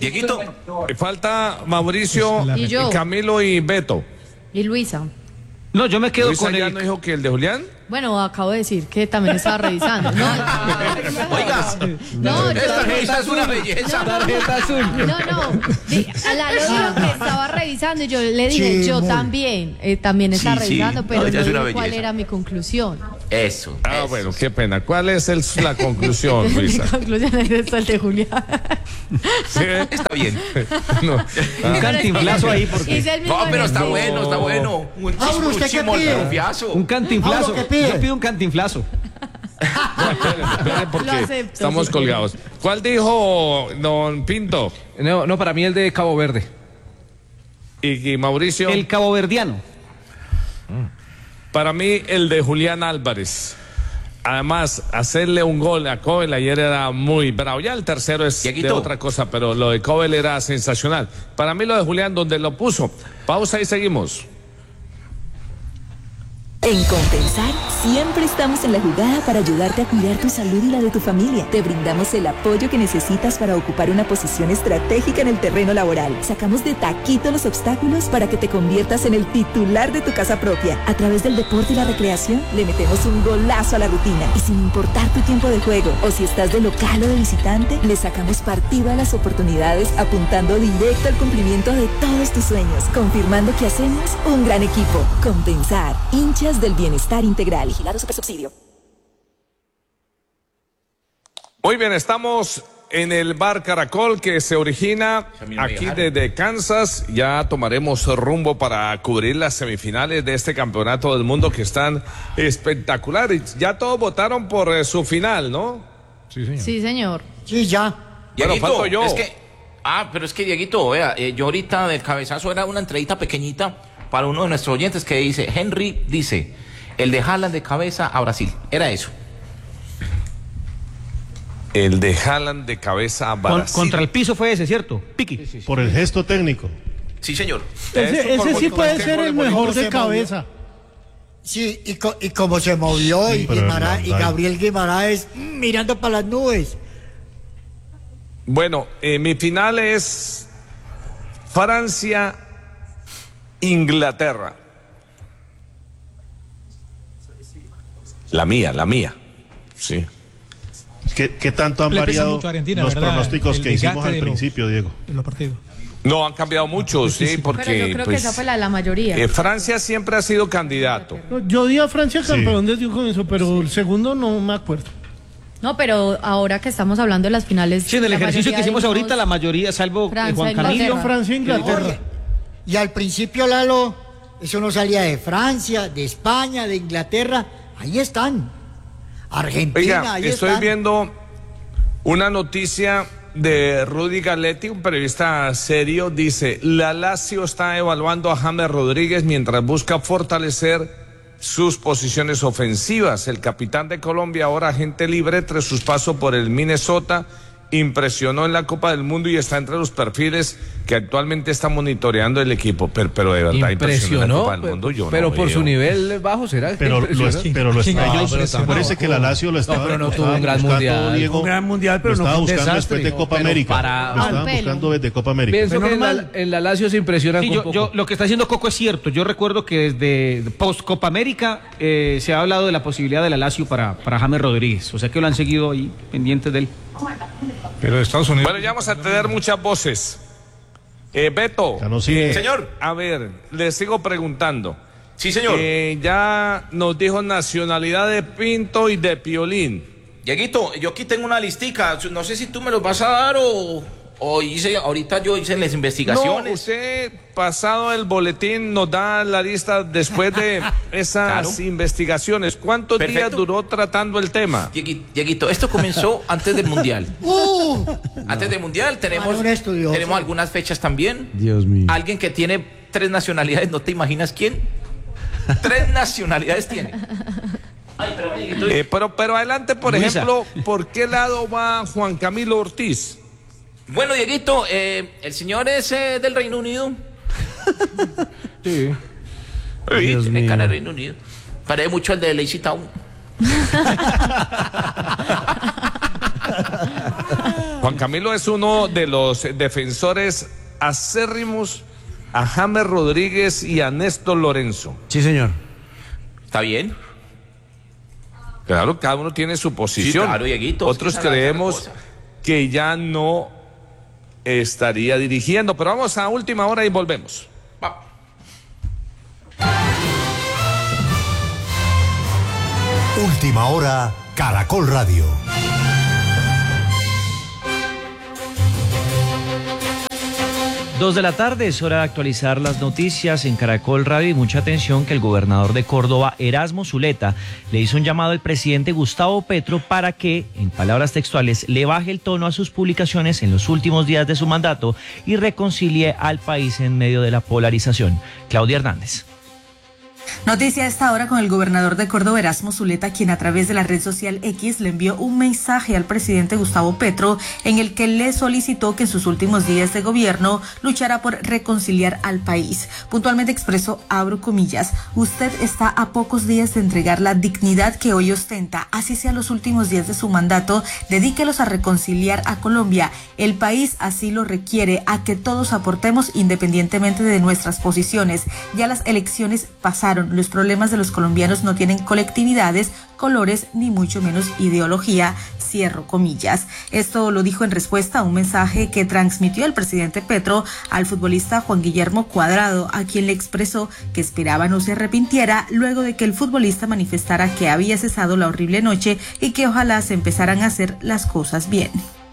Dieguito. Falta Mauricio, Y yo. Camilo y Beto. Y Luisa. No, yo me quedo Luis con Allá el... no dijo que el de Julián. Bueno, acabo de decir que también estaba revisando. No, Oiga, no, yo- esta tarjeta es una belleza. Tarjeta azul. no, no. Di- A la dijo que estaba revisando y yo le dije, Sí, yo muy. también, eh, también estaba Sí, sí. revisando, pero No, no, ya es una dije cuál belleza. era mi conclusión. Eso. Ah, eso. bueno, qué pena. ¿Cuál es el- la conclusión, Mi Luisa? conclusión es esto, el de Julián. ¿Sí? Está bien. No. Un Ah, cantinflazo ahí porque... Hice el mismo No, pero está ejercicio. bueno, está bueno. Un Mauro, ¿usted qué pide? chismorrefiazo. Un cantinflazo. Mauro, ¿qué pide? Yo pido un cantinflazo. espere, espere, Lo porque acepto, estamos sí, colgados. ¿Cuál dijo don Pinto? No, no, para mí el de Cabo Verde. Y, y Mauricio. El caboverdiano. Para mí, el de Julián Álvarez. Además, hacerle un gol a Cobel ayer era muy bravo. Ya el tercero es de Dieguito. otra cosa, pero lo de Cobel era sensacional. Para mí, lo de Julián, donde lo puso. Pausa y seguimos. En Compensar siempre estamos en la jugada para ayudarte a cuidar tu salud y la de tu familia. Te brindamos el apoyo que necesitas para ocupar una posición estratégica en el terreno laboral. Sacamos de taquito los obstáculos para que te conviertas en el titular de tu casa propia. A través del deporte y la recreación le metemos un golazo a la rutina. Y sin importar tu tiempo de juego o si estás de local o de visitante, le sacamos partido a las oportunidades apuntando directo al cumplimiento de todos tus sueños. Confirmando que hacemos un gran equipo. Compensar. Hinchas del bienestar integral. Vigilado Supersubsidio. Muy bien, estamos en el Bar Caracol que se origina aquí desde Kansas. Ya tomaremos rumbo para cubrir las semifinales de este campeonato del mundo que están espectaculares. Ya todos votaron por eh, su final, ¿no? Sí, señor. Sí, señor. Sí, ya. Bueno, Dieguito, falto yo. es que, ah, pero es que Dieguito, vea, eh, yo ahorita del cabezazo era una entradita pequeñita para uno de nuestros oyentes que dice, Henry dice, el de Haaland de cabeza a Brasil. Era eso. El de Haaland de cabeza a Con- Brasil. contra el piso fue ese, ¿cierto? Piqui. Por el gesto técnico. Sí, señor. Ese, Eso por ese sí bonito, puede es que ser por el el bonito mejor se de movió. cabeza. Sí, y, co- y como se movió y, pero Guimara- no, y no. Gabriel Guimaraes mm, mirando para las nubes. Bueno, eh, mi final es Francia-Inglaterra. La mía, la mía. Sí. ¿Qué, qué tanto han Le pesa variado mucho a Argentina, los ¿verdad? pronósticos El que hicimos desgaste al de lo- principio, Diego? En los partidos. No, han cambiado mucho, sí, porque Pero yo creo pues, que esa fue la de la mayoría. eh, Francia siempre ha sido candidato. No, yo di a Francia campeón desde un comienzo, pero el segundo no me acuerdo. No, pero ahora que estamos hablando de las finales. Sí, en el la ejercicio que mayoría hicimos dijimos ahorita, la mayoría, salvo eh, Francia, Juan Camilo. Inglaterra. Francia, Inglaterra. Oye, y al principio, Lalo, eso no salía de Francia, de España, de Inglaterra. Ahí están. Argentina, Oiga, ahí estoy están. viendo una noticia de Rudy Galetti, un periodista serio, dice, la Lazio está evaluando a James Rodríguez mientras busca fortalecer sus posiciones ofensivas. El capitán de Colombia, ahora agente libre tras sus pasos por el Minnesota, impresionó en la Copa del Mundo y está entre los perfiles que actualmente está monitoreando el equipo. Pero, pero de verdad impresionó en la Impresionó, Copa del Mundo. Yo pero no por veo. su nivel bajo será. Pero lo, es- pero lo ¿Quién? estaba. No, pero tampoco. Parece que la Lazio lo estaba. No, pero no lo tuvo estaba un gran buscando, mundial. Diego, Un gran mundial, pero lo no estaba fue un buscando desastre. después de Copa pero América. para- Lo estaban Al pelo. buscando desde Copa América. Pienso Fue que en la, normal. en la Lazio se impresionan Sí, con yo, poco. yo- lo que está diciendo Coco es cierto. Yo recuerdo que desde post Copa América eh, se ha hablado de la posibilidad de la Lazio para, para James Rodríguez. O sea que lo han seguido ahí pendientes de él. Pero de Estados Unidos. Bueno, ya vamos a tener muchas voces. Eh, Beto. Ya no sigue. eh, Señor. A ver, le sigo preguntando. Sí, señor. Eh, ya nos dijo nacionalidad de Pinto y de Piolín. Dieguito, yo aquí tengo una listica. No sé si tú me los vas a dar o, o hice, ahorita yo hice las No, investigaciones. usted, pasado el boletín, nos da la lista después de esas Claro. investigaciones. ¿Cuántos días Perfecto. duró tratando el tema? Diegui- Dieguito, esto comenzó antes del Mundial. Uh, Antes del Mundial tenemos, Para un estudioso. tenemos algunas fechas también. Dios mío. Alguien que tiene tres nacionalidades, ¿no te imaginas quién? Tres nacionalidades tiene. Ay, pero, Dieguito, Eh, pero, pero adelante, por Luisa. ejemplo, ¿por qué lado va Juan Camilo Ortiz? Bueno, Dieguito, eh, el señor es eh, del Reino Unido. Sí. Sí, Dios tiene mío. cara de Reino Unido. Parece mucho el de Lazy Town. Juan Camilo es uno de los defensores acérrimos a James Rodríguez y a Néstor Lorenzo. Sí, señor. ¿Está bien? Claro, cada uno tiene su posición. Sí, claro, Dieguito. Otros Es que creemos que ya no estaría dirigiendo, pero vamos a última hora y volvemos. Va. Última hora, Caracol Radio. Dos de la tarde, es hora de actualizar las noticias en Caracol Radio y mucha atención que el gobernador de Córdoba, Erasmo Zuleta, le hizo un llamado al presidente Gustavo Petro para que, en palabras textuales, le baje el tono a sus publicaciones en los últimos días de su mandato y reconcilie al país en medio de la polarización. Claudia Hernández. Noticia a esta hora con el gobernador de Córdoba, Erasmo Zuleta, quien a través de la red social X le envió un mensaje al presidente Gustavo Petro en el que le solicitó que en sus últimos días de gobierno luchara por reconciliar al país. Puntualmente expresó, abro comillas, usted está a pocos días de entregar la dignidad que hoy ostenta, así sea los últimos días de su mandato, dedíquelos a reconciliar a Colombia. El país así lo requiere, a que todos aportemos independientemente de nuestras posiciones. Ya las elecciones pasaron. Los problemas de los colombianos no tienen colectividades, colores, ni mucho menos ideología, cierro comillas. Esto lo dijo en respuesta a un mensaje que transmitió el presidente Petro al futbolista Juan Guillermo Cuadrado, a quien le expresó que esperaba no se arrepintiera luego de que el futbolista manifestara que había cesado la horrible noche y que ojalá se empezaran a hacer las cosas bien.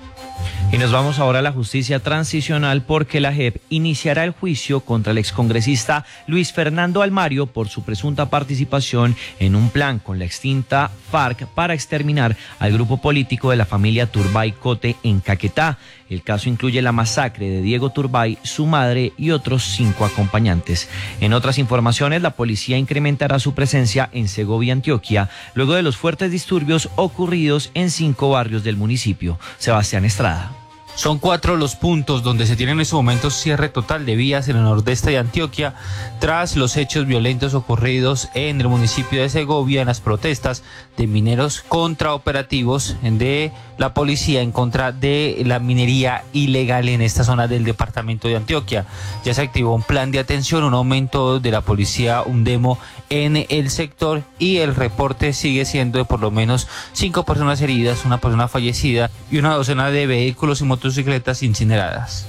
Y nos vamos ahora a la justicia transicional porque la J E P iniciará el juicio contra el excongresista Luis Fernando Almario por su presunta participación en un plan con la extinta FARC para exterminar al grupo político de la familia Turbay Cote en Caquetá. El caso incluye la masacre de Diego Turbay, su madre y otros cinco acompañantes. En otras informaciones, la policía incrementará su presencia en Segovia, Antioquia, luego de los fuertes disturbios ocurridos en cinco barrios del municipio. Sebastián Estrada. Son cuatro los puntos donde se tiene en estos momentos cierre total de vías en el nordeste de Antioquia tras los hechos violentos ocurridos en el municipio de Segovia en las protestas de mineros contra operativos de la policía en contra de la minería ilegal en esta zona del departamento de Antioquia. Ya se activó un plan de atención, un aumento de la policía, un demo en el sector y el reporte sigue siendo de por lo menos cinco personas heridas, una persona fallecida y una docena de vehículos y motocicletas incineradas.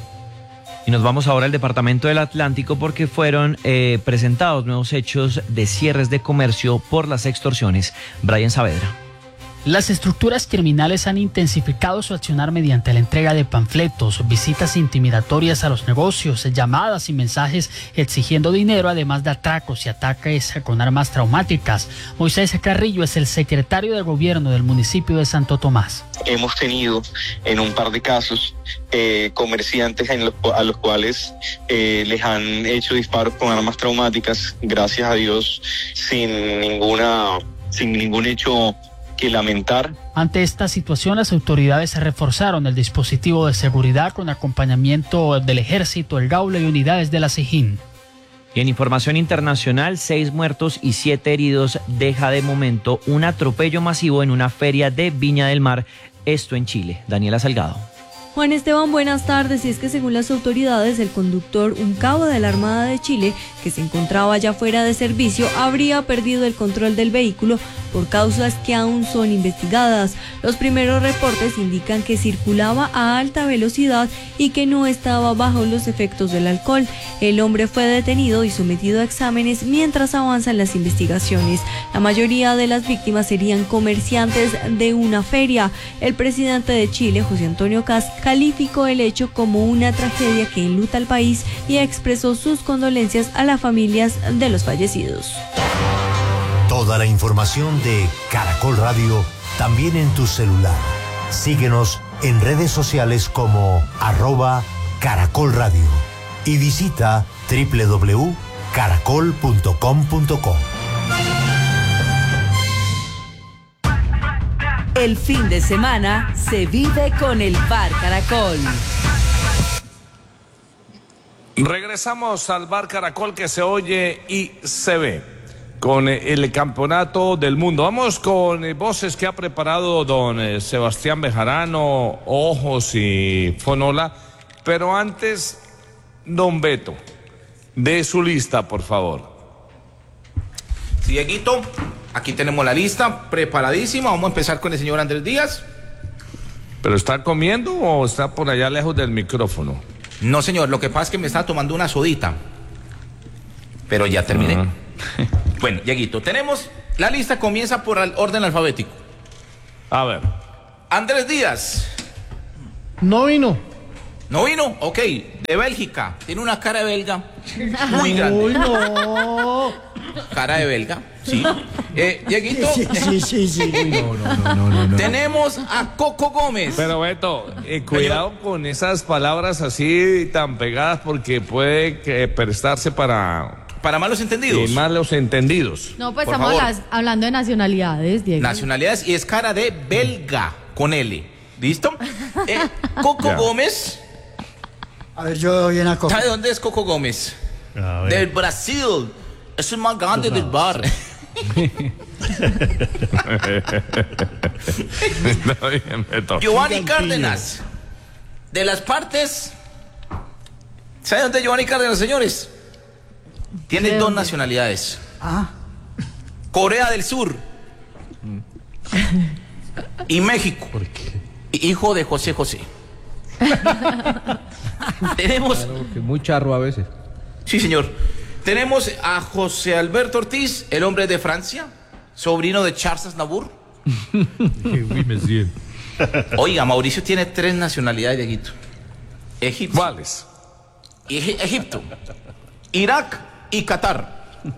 Y nos vamos ahora al departamento del Atlántico porque fueron eh, presentados nuevos hechos de cierres de comercio por las extorsiones. Brian Saavedra. Las estructuras criminales han intensificado su accionar mediante la entrega de panfletos, visitas intimidatorias a los negocios, llamadas y mensajes exigiendo dinero, además de atracos y ataques con armas traumáticas. Moisés Carrillo es el secretario de gobierno del municipio de Santo Tomás. Hemos tenido en un par de casos eh, comerciantes en los, a los cuales eh, les han hecho disparos con armas traumáticas, gracias a Dios, sin ninguna, sin ningún hecho que lamentar. Ante esta situación, las autoridades reforzaron el dispositivo de seguridad con acompañamiento del Ejército, el Gaula y unidades de la SIJIN. Y en información internacional, seis muertos y siete heridos deja de momento un atropello masivo en una feria de Viña del Mar, esto en Chile. Daniela Salgado. Juan Esteban, buenas tardes. Y es que según las autoridades, el conductor, un cabo de la Armada de Chile, que se encontraba ya fuera de servicio, habría perdido el control del vehículo por causas que aún son investigadas. Los primeros reportes indican que circulaba a alta velocidad y que no estaba bajo los efectos del alcohol. El hombre fue detenido y sometido a exámenes mientras avanzan las investigaciones. La mayoría de las víctimas serían comerciantes de una feria. El presidente de Chile, José Antonio Kast, calificó el hecho como una tragedia que enluta al país y expresó sus condolencias a las familias de los fallecidos. Toda la información de Caracol Radio también en tu celular. Síguenos en redes sociales como arroba Caracol Radio y visita doble u doble u doble u punto caracol punto com punto co. El fin de semana se vive con el Bar Caracol. Regresamos al Bar Caracol que se oye y se ve con el campeonato del mundo. Vamos con voces que ha preparado don Sebastián Bejarano, Ojos y Fonola. Pero antes, don Beto, de su lista, por favor. Sí, Dieguito, aquí tenemos la lista preparadísima. Vamos a empezar con el señor Andrés Díaz. ¿Pero está comiendo o está por allá lejos del micrófono? No, señor, lo que pasa es que me estaba tomando una sodita. Pero ya terminé. Uh-huh. Bueno, Dieguito, tenemos... La lista comienza por el orden alfabético. A ver. Andrés Díaz. No vino. ¿No vino? Ok. De Bélgica. Tiene una cara de belga muy grande. Uy, no. Cara de belga, sí. Eh, Dieguito. Sí, sí, sí, sí. No, no, no, no, no, no. Tenemos a Coco Gómez. Pero Beto, eh, cuidado Pero... con esas palabras así tan pegadas porque puede eh, prestarse para... Para malos entendidos. Y malos entendidos. No, pues Por estamos las, hablando de nacionalidades, Diego. Nacionalidades y es cara de belga con L. ¿Listo? Eh, Coco ya. Gómez. A ver, yo bien a Coco. ¿Sabe dónde es Coco Gómez? Del Brasil. Es el más grande del bar. Está bien, Beto. Giovanni Cárdenas. De las partes. ¿Sabe dónde es Giovanni Cárdenas, señores? Tiene dos nacionalidades. Ah. Corea del Sur y México. ¿Por qué? Hijo de José José. Tenemos. Claro, que muy charro a veces. Sí, señor. Tenemos a José Alberto Ortiz, el hombre de Francia, sobrino de Charles Aznavour. Oiga, Mauricio tiene tres nacionalidades, Dieguito. Egipto. ¿Cuáles? Eg- Egipto, Irak y Qatar.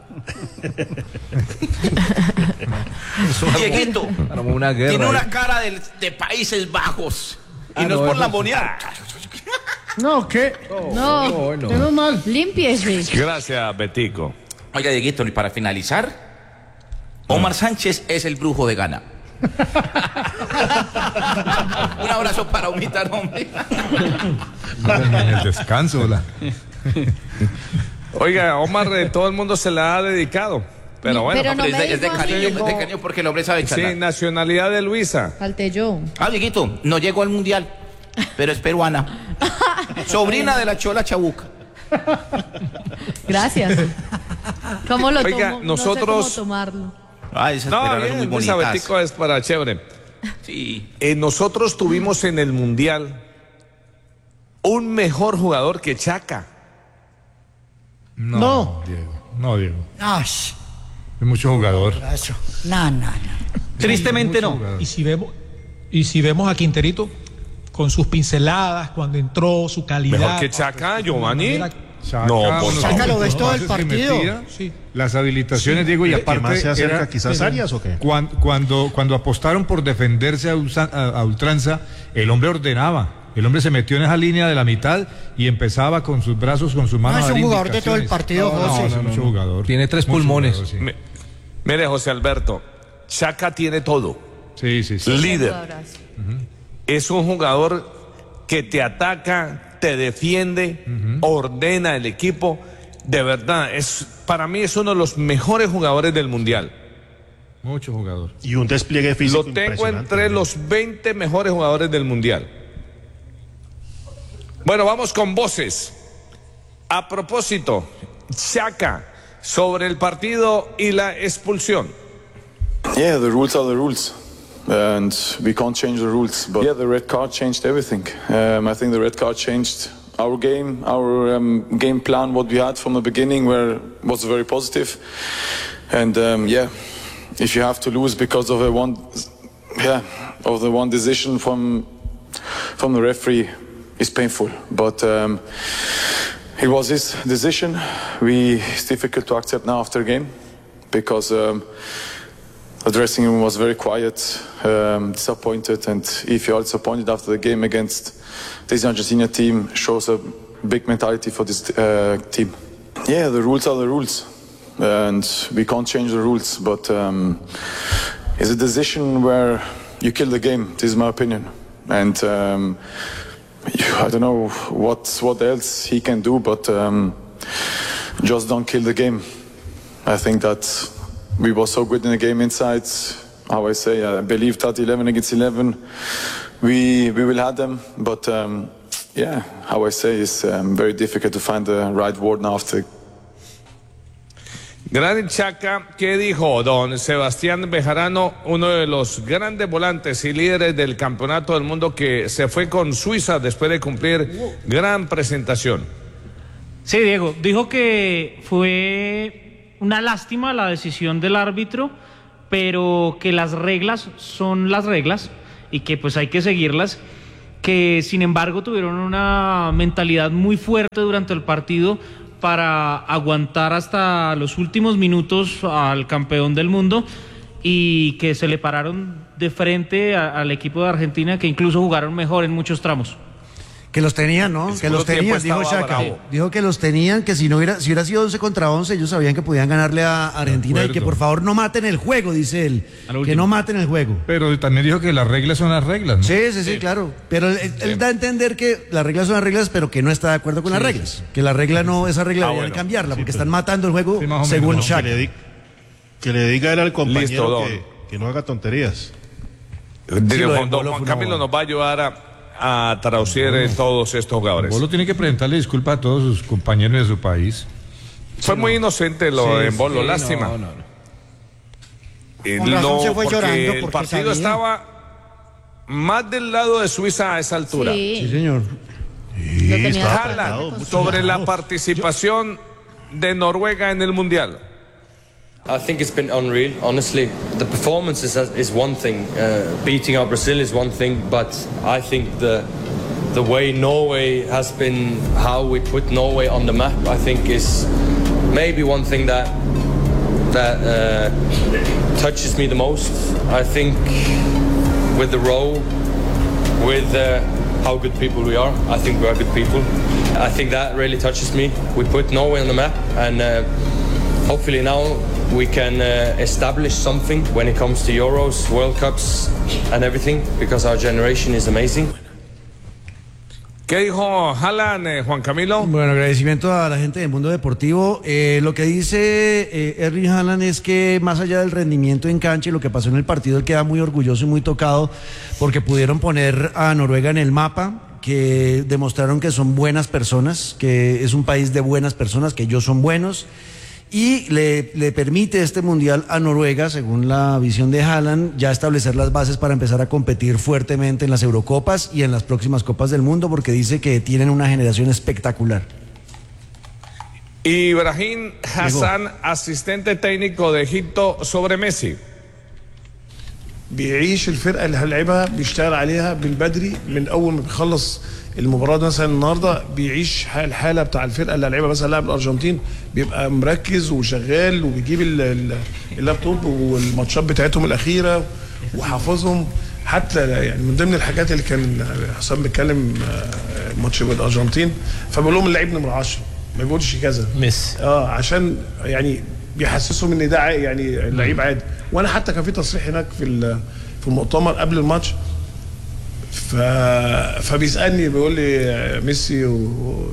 Dieguito una guerra, tiene eh. una cara de, de Países Bajos. Ah, y no, no es por eso lambonear. No, ¿qué? No, no, no. Menos mal. Límpiese. Gracias, Betico. Oiga, Dieguito, y para finalizar, Omar Sánchez es el brujo de Ghana. Un abrazo para Omita, hombre. En el descanso, la... Oiga, Omar, eh, todo el mundo se la ha dedicado. Pero bueno, Pero no es, me de, es de dijo cariño, amigo. es de cariño porque el hombre sabe charlar. sí, nacionalidad de Luisa. Falté yo. Ah, Dieguito, no llegó al mundial, pero es peruana. Sobrina de la Chola Chabuca. Gracias. ¿Cómo lo Oiga, tomo? nosotros- No sé cómo tomarlo. Ah, esas No, peruanas son muy bien, esa bonitas. Betico es para chévere. Sí. Eh, nosotros tuvimos en el Mundial un mejor jugador que Chaca. No, No. Diego. No, Diego. Ay, Es mucho jugador. eso. No, no, no. Tristemente Mucho no. jugador. Y si vemos, y si vemos a Quinterito con sus pinceladas, cuando entró, su calidad. Mejor que Chaca, Giovanni. Chaca, No, por unos Chaca lo ves pases todo el que partido. metía, Sí. Las habilitaciones, Diego, y ¿Qué aparte más se acerca? era- ¿Quizás Arias o qué? Cuan- Cuando, cuando apostaron por defenderse a, usa- a- a ultranza, el hombre ordenaba. El hombre se metió en esa línea de la mitad y empezaba con sus brazos, con sus manos. No, es a dar un jugador de todo el indicaciones. partido, No, José. no, no, mucho jugador. Tiene tres Mucho pulmones. jugador, sí. Mi- Mire, José Alberto, Chaca tiene todo. Sí, sí, sí. Líder. Abrazo. Es un jugador que te ataca, te defiende, ordena el equipo. De verdad, es para mí es uno de los mejores jugadores del Mundial. Mucho jugador. Y un despliegue físico Lo tengo impresionante. entre los veinte mejores jugadores del Mundial. Bueno, vamos con voces. A propósito, Chaca, sobre el partido y la expulsión. Yeah, the rules are the rules, and we can't change the rules. But yeah, the red card changed everything. Um, I think the red card changed our game, our um, game plan, what we had from the beginning, where was very positive. And um, yeah, if you have to lose because of a one, yeah, of the one decision from from the referee, it's painful. But um, it was his decision. We it's difficult to accept now after a game because. Um, The dressing room was very quiet, um, disappointed, and if you are disappointed after the game against this Argentina team, shows a big mentality for this uh, team. Yeah, the rules are the rules, and we can't change the rules, but um, it's a decision where you kill the game. This is my opinion, and um, I don't know what what else he can do, but um, just don't kill the game. I think that. We were so good in the game inside. How I say, I believe that eleven against eleven, we we will have them. But um, yeah, how I say, it's um, very difficult to find the right word now after. Granit Xhaka, ¿qué dijo don Sebastián Bejarano, uno de los grandes volantes y líderes del campeonato del mundo que se fue con Suiza después de cumplir gran presentación? Sí, Diego, dijo que fue una lástima la decisión del árbitro, pero que las reglas son las reglas y que pues hay que seguirlas, que sin embargo tuvieron una mentalidad muy fuerte durante el partido para aguantar hasta los últimos minutos al campeón del mundo y que se le pararon de frente a, al equipo de Argentina, que incluso jugaron mejor en muchos tramos. Que los tenían, ¿no? El Que los tenían, dijo Xhaka. Dijo que los tenían, que si no hubiera, si hubiera sido once contra once, ellos sabían que podían ganarle a Argentina y que por favor no maten el juego, dice él. Que no maten el juego. Pero también dijo que las reglas son las reglas, ¿no? Sí, sí, sí, sí. claro. Pero él, él sí. da a entender que las reglas son las reglas, pero que no está de acuerdo con sí, las reglas. Sí. Que la regla no, esa regla ah, deberían bueno. cambiarla, sí, porque pero... están matando el juego sí, según no, Xhaka. Que, le que le diga él al compañero Listo, que, que no haga tonterías. Sí, Juan, Juan Camilo nos va a ayudar a a traducir no. todos estos jugadores. Bolo tiene que presentarle disculpas a todos sus compañeros de su país. Fue sí, muy no. inocente lo sí, de Bolo, sí, lástima. No, no, no. Eh, no, se fue porque llorando porque el partido sabía. estaba más del lado de Suiza a esa altura. Sí, sí señor. Sí, Haaland, sobre la participación de Noruega en el Mundial. I think it's been unreal, honestly. The performance is, is one thing, uh, beating out Brazil is one thing, but I think the the way Norway has been, how we put Norway on the map, I think is maybe one thing that that uh, touches me the most. I think with the role, with uh, how good people we are, I think we are good people. I think that really touches me. We put Norway on the map, and uh, hopefully now we can uh, establish something when it comes to Euros, World Cups and everything, because our generation is amazing. ¿Qué dijo Haaland, eh, Juan Camilo? Bueno, agradecimiento a la gente del mundo deportivo. Eh, lo que dice eh, Erling Haaland es que más allá del rendimiento en cancha y lo que pasó en el partido, él queda muy orgulloso y muy tocado porque pudieron poner a Noruega en el mapa, que demostraron que son buenas personas, que es un país de buenas personas, que ellos son buenos. Y le, le permite este mundial a Noruega, según la visión de Haaland, ya establecer las bases para empezar a competir fuertemente en las Eurocopas y en las próximas Copas del Mundo, porque dice que tienen una generación espectacular. Ibrahim Hassan, asistente técnico de Egipto, sobre Messi. بيعيش الفرقه اللي هنلعبها بيشتغل عليها بالبدري من اول ما بيخلص المباراه. مثلا النهارده بيعيش الحاله بتاع الفرقه اللي هنلعبها، مثلا لاعب الارجنتين بيبقى مركز وشغال وبيجيب اللابتوب والماتشات بتاعتهم الاخيره وحافظهم. حتى يعني من ضمن الحاجات اللي كان حسام بيتكلم ماتش الارجنتين، فبقول لهم اللعيب نمره عشرة ما بيقولش كذا ميسي اه عشان يعني بيحسسهم ان ده يعني اللعيب عادي. وانا حتى كان في تصريح هناك في في المؤتمر قبل الماتش، ف فبيسالني بيقول لي ميسي و...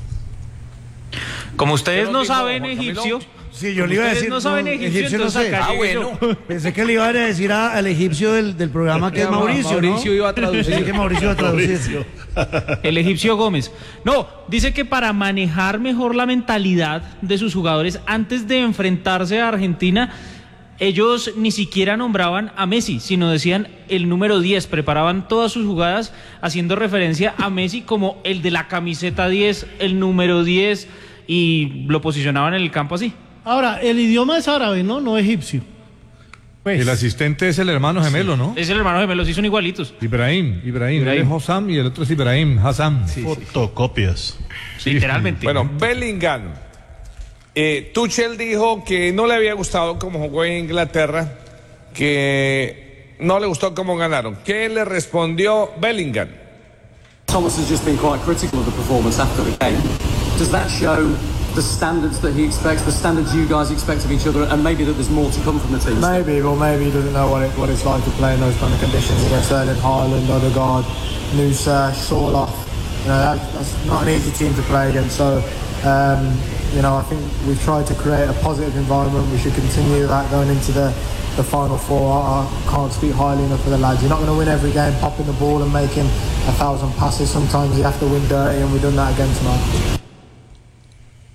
Como ustedes no saben egipcio. Sí, yo le iba a decir. No saben egipcio, egipcio no sé. Ah, bueno. Pensé que le iban a decir a, al egipcio del, del programa que es Mauricio. Mauricio ¿no? iba a traducir. Sí, que Mauricio iba a traducir. El egipcio Gómez. No, dice que para manejar mejor la mentalidad de sus jugadores antes de enfrentarse a Argentina, ellos ni siquiera nombraban a Messi, sino decían el número diez, preparaban todas sus jugadas haciendo referencia a Messi como el de la camiseta diez, el número diez, y lo posicionaban en el campo así. Ahora, el idioma es árabe, ¿no? No egipcio. Pues. El asistente es el hermano gemelo, ¿no? Es el hermano gemelo, sí son igualitos. Ibrahim, Ibrahim, Ibrahim. Es Hossam y el otro es Ibrahim, Hassan. Sí, fotocopias. Sí, literalmente. Bueno, Bellingham. Eh, Tuchel dijo que no le había gustado cómo jugó en Inglaterra, que no le gustó cómo ganaron. ¿Qué le respondió Bellingham? Thomas has just been quite critical of the performance after the game. Does that show the standards that he expects, the standards you guys expect of each other, and maybe that there's more to come from the team? Maybe, or maybe he doesn't know what, it, what it's like to play in those kind of conditions against Erling Haaland, Odegaard, Nusa, Sorloth. You know, that, that's not an easy team to play against. So, um, you know, I think we've tried to create a positive environment. We should continue that going into the, the final four. I, I can't speak highly enough for the lads. You're not going to win every game popping the ball and making a thousand passes. Sometimes you have to win dirty, and we've done that again tonight.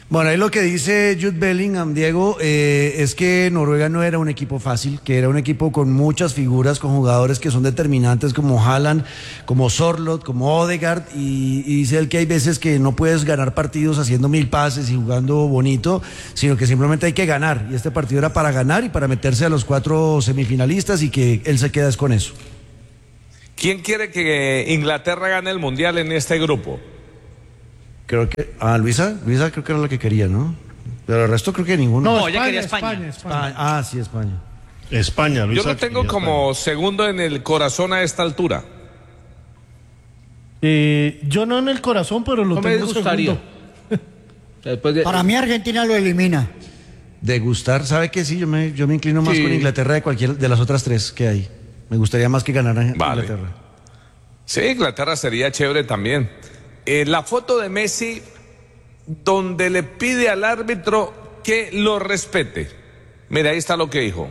Bueno, ahí lo que dice Jude Bellingham, Diego, eh, es que Noruega no era un equipo fácil, que era un equipo con muchas figuras, con jugadores que son determinantes como Haaland, como Sorloth, como Odegaard, y, y dice él que hay veces que no puedes ganar partidos haciendo mil pases y jugando bonito, sino que simplemente hay que ganar, y este partido era para ganar y para meterse a los cuatro semifinalistas, y que él se queda es con eso. ¿Quién quiere que Inglaterra gane el Mundial en este grupo? Creo que... Ah, Luisa, Luisa creo que era la que quería, ¿no? Pero el resto creo que ninguno. No, No, España, ella quería España, España. España. España. Ah, sí, España. España, Luisa. Yo lo tengo como segundo en el corazón a esta altura. Eh, yo no en el corazón, pero lo No me tengo gustaría. segundo. Después de- Para mí Argentina lo elimina. De gustar, ¿sabe qué? Sí, yo me, yo me inclino más Sí. con Inglaterra de cualquier de las otras tres que hay. Me gustaría más que ganara Vale. Inglaterra. Sí, Inglaterra sería chévere también. Eh, la foto de Messi donde le pide al árbitro que lo respete. Mira, ahí está lo que dijo.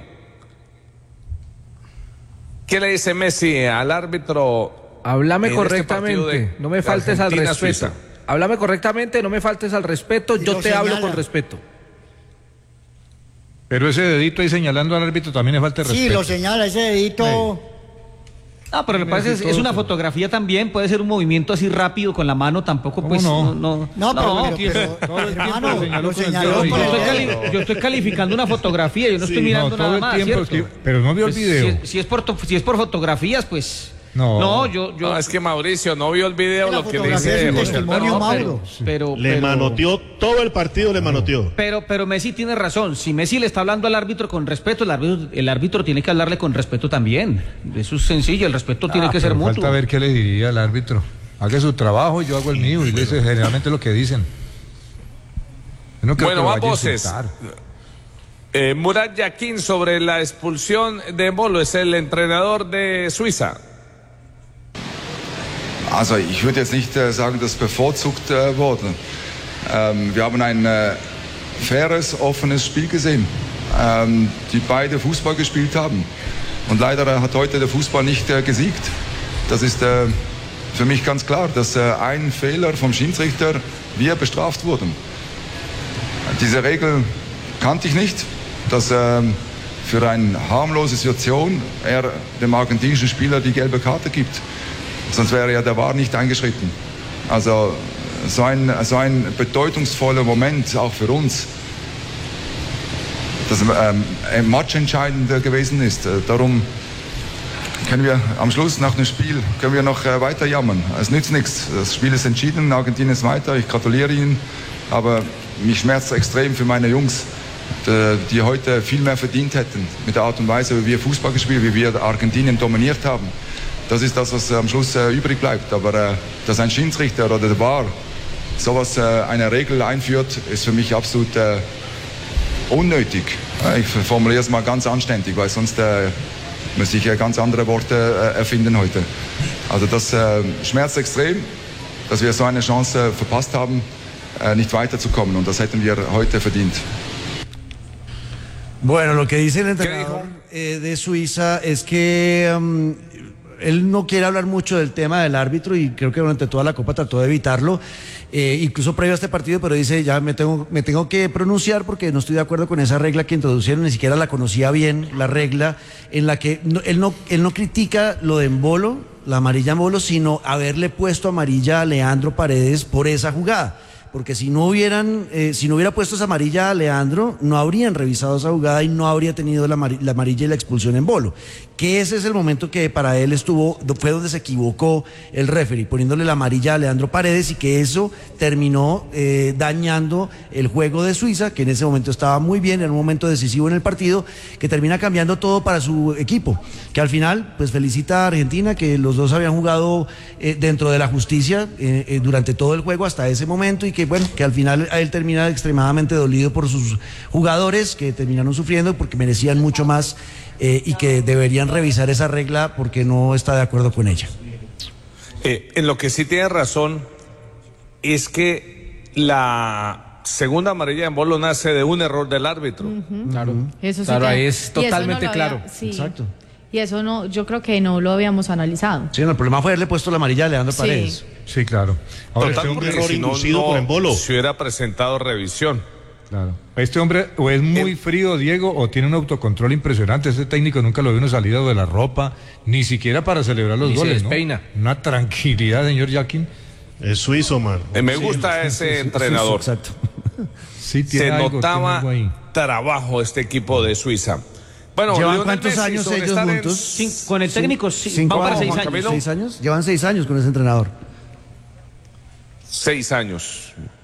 ¿Qué le dice Messi al árbitro? Háblame en este correctamente, partido de- no me de faltes al Argentina, respeto. Suiza? Háblame correctamente, no me faltes al respeto, Y yo lo te hablo señala. con respeto. Pero ese dedito ahí señalando al árbitro también es falta de Sí, respeto. lo señala, ese dedito. Ah, pero me parece es, es una fotografía también, puede ser un movimiento así rápido con la mano, tampoco pues no? no, no, No, pero, tío, pero, todo el tiempo hermano, lo señaló lo con el señaló dedo con y yo, el estoy dedo. cali- yo estoy calificando una fotografía, yo no estoy Sí, mirando no, todo nada el más, tiempo, ¿cierto? es que- pero no vio el Pues, video. Si, si es por to- si es por fotografías, pues No. no, yo yo No, es que Mauricio no vio el video, La lo que le fotografía dice es un José testimonio, Alberto. Mauro. pero Le pero- manoteó todo el partido, le manoteó. Pero, pero Messi tiene razón. Si Messi le está hablando al árbitro con respeto, el árbitro, el árbitro tiene que hablarle con respeto también. Eso es sencillo, el respeto tiene Ah, que ser pero mutuo. falta ver qué le diría al árbitro. Haga su trabajo y yo hago el mío. Y le dice generalmente lo que dicen. Yo no creo Bueno, que lo va vaya a voces. insultar. Eh, Murat Yakin sobre la expulsión de Embolo, es el entrenador de Suiza. Also ich würde jetzt nicht äh, sagen, dass bevorzugt äh, wurde. Ähm, wir haben ein äh, faires, offenes Spiel gesehen, ähm, die beide Fußball gespielt haben. Und leider äh, hat heute der Fußball nicht äh, gesiegt. Das ist äh, für mich ganz klar, dass äh, ein Fehler vom Schiedsrichter wir bestraft wurden. Diese Regel kannte ich nicht, dass ähm, für eine harmlose Situation er dem argentinischen Spieler die gelbe Karte gibt. Sonst wäre ja der V A R nicht eingeschritten. Also so ein, so ein bedeutungsvoller Moment auch für uns, dass ähm, matchentscheidend gewesen ist. Darum können wir am Schluss nach dem Spiel können wir noch äh, weiter jammern. Es nützt nichts. Das Spiel ist entschieden, Argentinien ist weiter. Ich gratuliere Ihnen, aber mich schmerzt extrem für meine Jungs, die, die heute viel mehr verdient hätten mit der Art und Weise, wie wir Fußball gespielt, wie wir Argentinien dominiert haben. Das ist das, was am Schluss äh, übrig bleibt. Aber äh, dass ein Schiedsrichter oder der V A R sowas, äh, eine Regel einführt, ist für mich absolut äh, unnötig. Äh, ich formuliere es mal ganz anständig, weil sonst äh, müsste ich äh, ganz andere Worte äh, erfinden heute. Also das äh, schmerzt extrem, dass wir so eine Chance äh, verpasst haben, äh, nicht weiterzukommen. Und das hätten wir heute verdient. Bueno, lo que dice el entrenador eh, de Suiza es que um, él no quiere hablar mucho del tema del árbitro y creo que durante toda la Copa trató de evitarlo, eh, incluso previo a este partido, pero dice, ya me tengo, me tengo que pronunciar porque no estoy de acuerdo con esa regla que introducieron, ni siquiera la conocía bien, la regla en la que no, él, no, él no critica lo de Embolo, la amarilla a Embolo, sino haberle puesto amarilla a Leandro Paredes por esa jugada. Porque si no hubieran, eh, si no hubiera puesto esa amarilla a Leandro, no habrían revisado esa jugada y no habría tenido la, amar la amarilla y la expulsión en Embolo. Que ese es el momento que para él estuvo, fue donde se equivocó el referee, poniéndole la amarilla a Leandro Paredes y que eso terminó eh, dañando el juego de Suiza, que en ese momento estaba muy bien, era un momento decisivo en el partido, que termina cambiando todo para su equipo. Que al final, pues felicita a Argentina, que los dos habían jugado eh, dentro de la justicia eh, eh, durante todo el juego hasta ese momento y que bueno, que al final él termina extremadamente dolido por sus jugadores que terminaron sufriendo porque merecían mucho más eh, y que deberían revisar esa regla porque no está de acuerdo con ella. Eh, en lo que sí tiene razón es que la segunda amarilla en Embolo nace de un error del árbitro. Ujú. Claro, Eso sí claro, que- ahí y es eso no totalmente lo había- claro. sí. Exacto. Y eso no, yo creo que no lo habíamos analizado. Sí, no, el problema fue haberle puesto la amarilla a Leandro Sí. Paredes. Sí, claro. Ahora, Total, este hombre porque si no, no se hubiera presentado revisión. Claro. Este hombre o es muy frío, Diego, o tiene un autocontrol impresionante. Este técnico nunca lo vio uno salido de la ropa, ni siquiera para celebrar los Ni se goles, despeina. ¿no? Una tranquilidad, señor Jackin. Es suizo, man. Eh, Me gusta ese entrenador. Exacto. Sí, tiene Se algo, notaba tiene algo ahí. trabajo este equipo de Suiza. Bueno, ¿Llevan Lionel cuántos Messi, años sobre ellos estar en- juntos? Cin- con el técnico, sí, Cinco vamos para años, seis Juan años. Camilo. ¿Seis años? Llevan seis años con ese entrenador. Seis años.